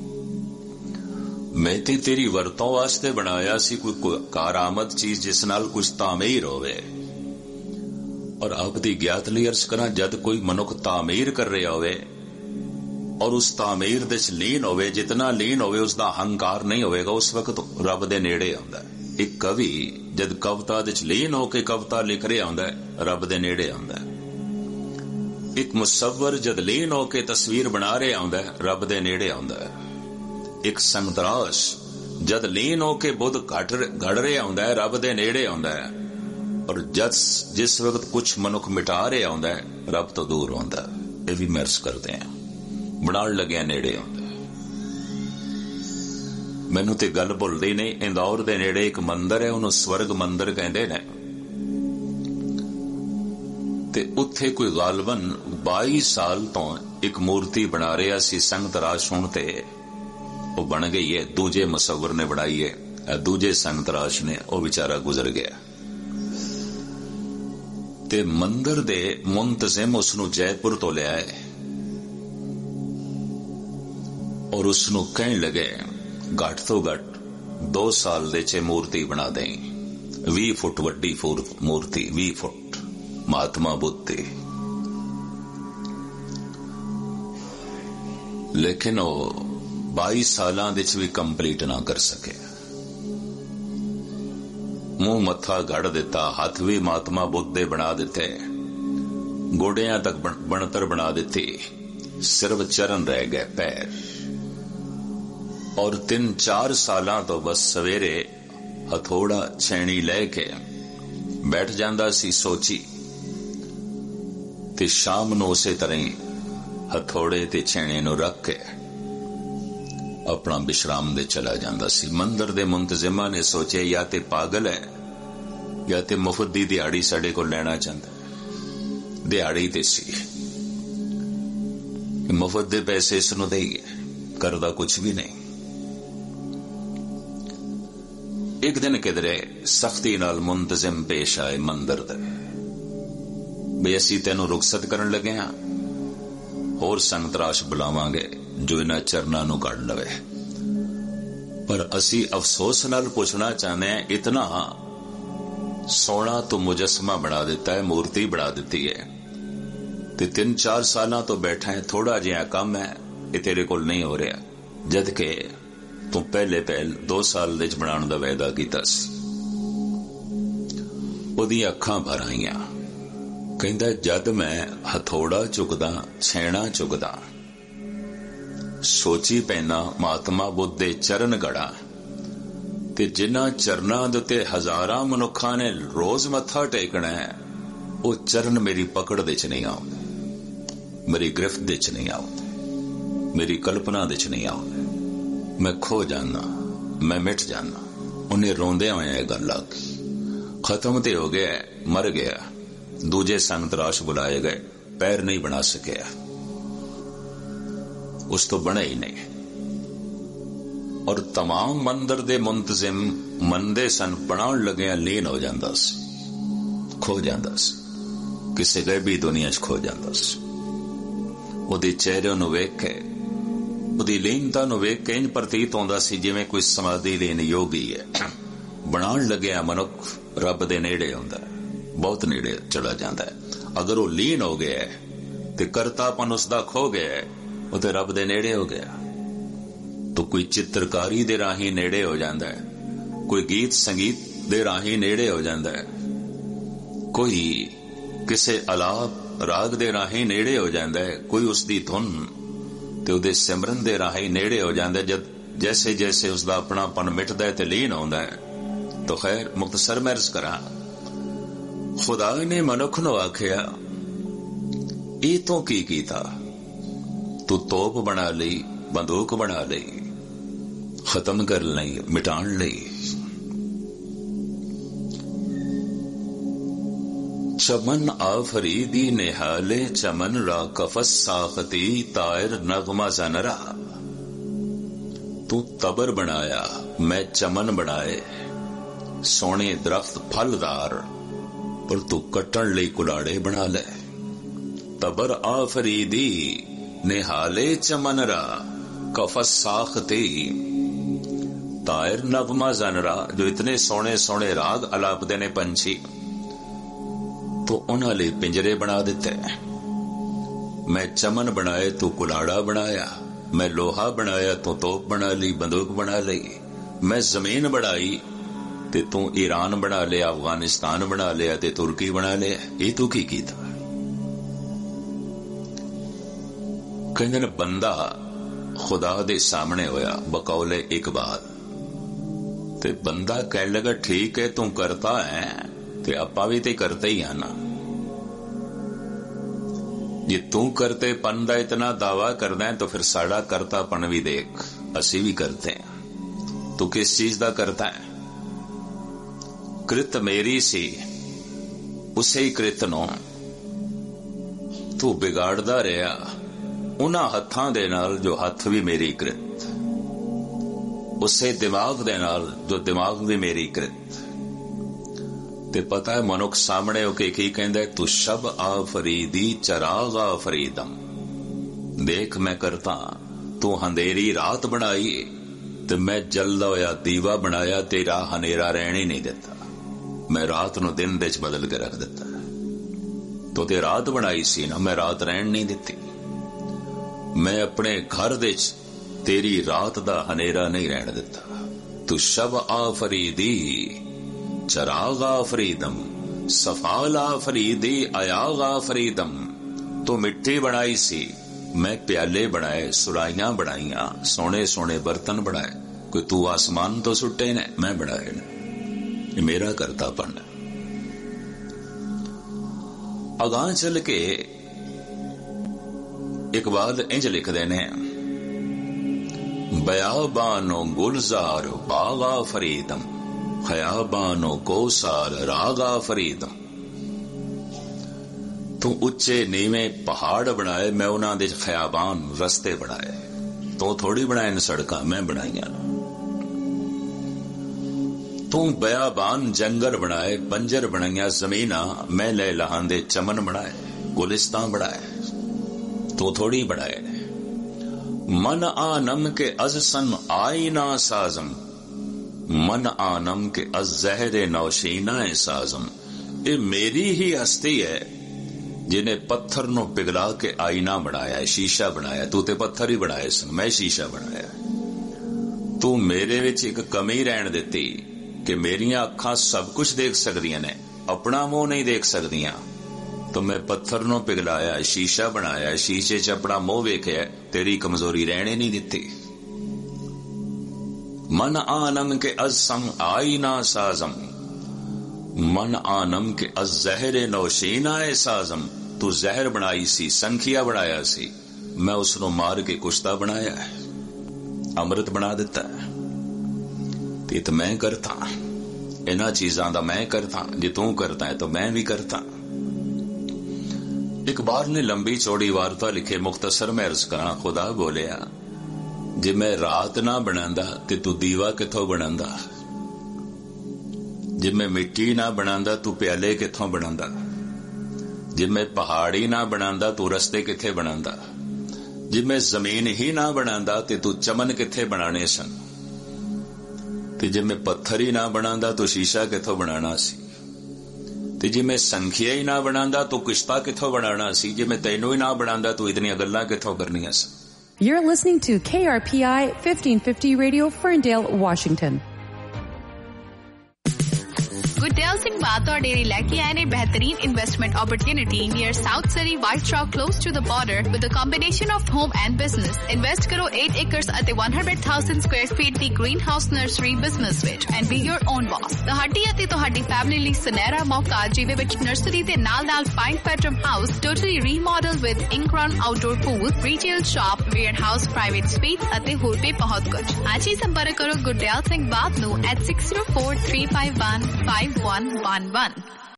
मैं ते तेरी वरतों वास्ते बनाया सी, कोई कारामद चीज जिस नाल कुछ तामीर होवे। और आप दी ज्ञात लई अर्ज करा, जद कोई मनुख तामीर कर रहा होवे और उस तामीर दे लीन होवे, जितना लीन होवे उसका अहंकार नहीं होवेगा, उस वक्त रब दे नेड़े आउंदा है। एक कवि जद कविता दे लीन होके कविता लिख रहा आउंदा है, रब दे नेड़े आउंदा है। एक मुसव्वर जद लीन होके तस्वीर बना रहा आउंदा है, रब दे नेड़े आउंदा है। एक संतराश जद लीन होके बुद्ध घड़ रहा आउंदा है, रब दे नेड़े आउंदा है। और जिस वक्त कुछ मनुख मिटा रहा आउंदा है, रब तो दूर आउंदा है। ये भी महर्स करते हैं, बनाण लग्या नेड़े आउंदा है। मैनू ते गल भुलदी नहीं, इंदौर दे नेड़े एक मंदिर है, उन्होंने स्वर्ग मंदिर कहते ने। ते उत्थे कोई गालबन 22 साल तो एक मूर्ति बना रहा सी। संगत राज सुनते वो बन गई है, दूजे मुसव्वर ने बनाई है, दूजे संगत राज ने, वो बेचारा गुजर गया। ते मंदिर दे मुंतजिम उसनू जयपुर तो ले आए और उसनू कहने लगे, घट तो घट 2 साल दे च मूर्ति बना दें। 20 फुट वड्डी मूर्ति, 20 फुट महात्मा बुद्ध दी। लेकिन वो 22 सालां दे च भी कंप्लीट ना कर सके। मुंह मत्था गड़ दिता, हाथ भी महात्मा बुद्ध दे बना दिते, गोडियां तक बनतर बना दिती, सिर्फ चरण रह गए, पैर। और 3-4 सालां तो बस सवेरे हथौड़ा छैनी लेके बैठ जांदा सी सोची, ते शाम नूं उसे तरह ही हथौड़े ते छेणे नूं रख के अपना विश्राम दे चला जांदा सी। मंदिर दे मुंतजिमां ने सोचे या ते पागल है या ते मुफ्त दी दिहाड़ी साडे कोल लेना चाहता। दिहाड़ी ते सी, मुफ्त दे पैसे इसनूं देईए, करदा कुछ भी नहीं। एक दिन किधरे सख्ती नाल मुंतजिम पेश आए मंदिर दे, भी असीं तैनूं रुखसत करन लगे हां, होर संगतराश बुलावांगे जो इन्हां चरनां नूं कढ लवे। पर असीं अफसोस नाल पुछना चाहते हैं, इतना सोहना तो मुजस्समा बना दिता है, मूर्ति बना दिती है, ते 3-4 सालां तो बैठा है, थोड़ा जिहा काम है, ये तेरे कोल नहीं हो रहा, जदकि तू पहले 2 साल दे बनाने दा वायदा कीता सी। ओदी अखां भर आईयां, कहंदा जद मैं हथौड़ा चुकदा, छेणा चुकदा, सोची पैना महात्मा बुद्ध दे चरण गड़ा, ते जिन्हां चरनां दे उत्ते हजारां मनुखां ने रोज मत्था टेकना है, वो चरण मेरी पकड़ दे च नहीं आउंदे, मेरी गिरफ्त दे च नहीं आउंदे, मेरी कल्पना दे च नहीं आउंदे। मैं खो जाना, मैं मिट जाना। उन्हें रोंदे होए गल लग खत्म ते हो गया, मर गया। दूजे संगतराश बुलाए गए, पैर नहीं बना सकिया, उस तो बने ही नहीं। और तमाम मंदिर दे मुंतजिम मंदे सन, बनाउण लगे लीन हो जांदा सी, खो जांदा सी, किसी गैबी दुनिया च खो जांदा सी। उहदे चेहरे नूं वेख के, उहदी लीनता नूं वेख के इंज प्रतीत होंदा सी जिवें कोई समाधि लीन योगी है। बनाउण लग्या मनुख रब दे नेड़े हुंदा है, बहुत नेड़े चला जाता है। अगर वो लीन हो गया है ते करतापन उसदा खो गया है, वो तो रब दे नेड़े हो गया। तो कोई चित्रकारी दे राही नेड़े हो जाता है, कोई गीत संगीत दे राही नेड़े हो जाता है, कोई किसे अलाप राग दे राही नेड़े हो जाता है, कोई उसदी धुन ते उहदे सिमरन दे राही नेड़े हो जाता है। जब जैसे जैसे उसदा अपनापन मिटदा है ते लीन होंदा है। तो खैर मुख्तसर मैं अर्ज करा, खुदा ने मनुख नूं आखिया ये तो की कीता, तू तोप बना लई, बंदूक बना लई, खत्म कर लई, मिटाण लई। चमन आफरीदी निहाले चमन रा कफस साखती तायर नगमा जनरा। तू तबर बनाया, मैं चमन बनाए, सोने दरख्त फलदार, पर तू कट्टण लई कुलाड़े बना ले। तबर आफरीदी निहाले चमन रा कफस साखती तायर नगमा जनरा। जो इतने सोने सोने राग अलापदे ने पंछी, तो उन्हां लई पिंजरे बना दिते। मैं चमन बनाए तू कुलाड़ा बनाया, मैं लोहा बनाया तू तोप बना ली, बंदूक बना ली। मैं जमीन बनाई ते तू ईरान बना लिया, अफगानिस्तान बना लिया ते तुर्की बना लिया। ये तू की कीता? कहंदे ने बंदा खुदा दे सामने होया बकौले इकबाल, ते बंदा कहने लगा ठीक है तू करता है ते आपा भी ते करते ही है ना। जे तू करते पन दा इतना दावा करना है तो फिर साड़ा करतापन भी देख, असी भी करते हैं। तू किस चीज दा करता है? कृत मेरी सी, उसे ही कृत नो तू बिगाड़दा रहा उन्हां हत्थां दे नाल जो हथ भी मेरी कृत, उसे दिमाग दे नाल जो दिमाग भी मेरी कृत। ते पता है मनुख सामने होके की कहंदा है, तू शब आफरीदी चराग आफरीदम। देख मैं करता, तू अंधेरी रात बनाई ते मैं जलदा होया दीवा बनाया, तेरा हनेरा रहन ही नहीं देता। मैं रात नूं दिन दे च बदल के रख दिता। तो ते रात बनाई सी ना, मैं रात रहन नहीं दिती। मैं अपने घर दे च तेरी रात दा हनेरा नहीं रहन दिता। तू शब आफरीदी चराग आफरीदम, सफाल आफरीदी अयाग आफरीदम। तो मिट्टी बनाई सी, मैं प्याले बनाए, सुराइयां बनाइया, सोने सोने बर्तन बनाए। कोई तू आसमान तो सुट्टे ने, मैं बनाए ने। ये मेरा करतापन है। अगां चल के इकबाल इंज लिखते ने, बयाबानो गुलजार बागा फरीदम, खयाबानो कोसार रागा फरीदम। तू उच्चे नीवे पहाड़ बनाए, मैं उन्हां दे खयाबान रस्ते बनाए। तो थोड़ी बनाए सड़कां, मैं बनाईयां। तू बयाबान जंगल बनाए, बंजर बनाइया जमीना, मैं ले लहांदे चमन बनाए, गुलिस्तां बनाए। तो थोड़ी बनाए। मन आनम के अज सन आईना साजम, मन आनम के अज जहरे नौशीना साजम। ये मेरी ही हस्ती है जिन्हें पत्थर नो पिघला के आईना बनाया, शीशा बनाया। तू ते पत्थर ही बनाए सन, मैं शीशा बनाया। तू मेरे विच एक कमी रहन दिती कि मेरियां अखां सब कुछ देख सकदियां ने, अपना मुंह नहीं देख सकदियां। तो मैं पत्थर नो पिघलाया, शीशा बनाया, शीशे च अपना मुंह वेख्या, तेरी कमजोरी रहने नहीं दिती। मन आनम के अज संग आईना साजम, मन आनम के अज जहरे नौशीना साजम। तू जहर बनाई सी, संखिया बनाया सी, मैं उसनों मार के कुश्ता बनाया है, अमृत बना दिता है। तो मैं करता इन्हां चीजां दा, मैं करता। जे तू करता है तो मैं भी करता। इकबाल ने लंबी चौड़ी वार्ता लिखे, मुख्तसर में अर्ज करा। खुदा बोलिया, जे मैं रात ना बनांदा ते तू दीवा किथों बनांदा, जे मैं मिट्टी ना बनांदा तू प्याले किथों बनांदा, जे मैं पहाड़ी ना बनांदा तू रस्ते किथे बनांदा, जे मैं जमीन ही ना बनांदा ते तू चमन किथे बनाने सन, ते जे मैं पत्थर ही ना बनांदा तो शीशा किथों बनाना सी, ते जे मैं संखिया ही ना बनांदा तो किश्ता किथों बनाना सी, जे मैं तैनू ही ना बनांदा तो इतनी गल्लां किथों करनियां सी। You're listening to KRPI 1550 Radio, Ferndale, Washington. गुरदेल Singh बात और डेरी लेके आए ने बेहतरीन इन्वेस्टमेंट अपॉर्चुनिटी नियर साउथ सरी white Chowk close to the border with a combination of home and business. Invest करो 8 एकर्स ਅਤੇ 100,000 ਸਕੁਅਰ ਫੀਟ ਦੀ ਗ੍ਰੀਨ ਹਾਊਸ ਨਰਸਰੀ ਬਿਜ਼ਨਸ ਵਿੱਚ and B your own boss. ਤੁਹਾਡੀ ਅਤੇ ਤੁਹਾਡੀ ਫੈਮਿਲੀ ਲਈ ਸੁਨਹਿਰਾ ਮੌਕਾ ਜਿਹਦੇ ਵਿੱਚ ਨਰਸਰੀ ਦੇ ਨਾਲ-ਨਾਲ 5 bedroom house totally ਰੀਮੋਡਲ with ਇਨਕਰਨ outdoor pool, retail shop, wear house, private space ਅਤੇ ਹੋਰ ਵੀ ਬਹੁਤ ਕੁਝ। ਅੱਜ ਹੀ ਸੰਪਰਕ ਕਰੋ ਗੁਰਦੇਲ ਸਿੰਘ ਬਾਤ ਨੂੰ at 604-351-5111।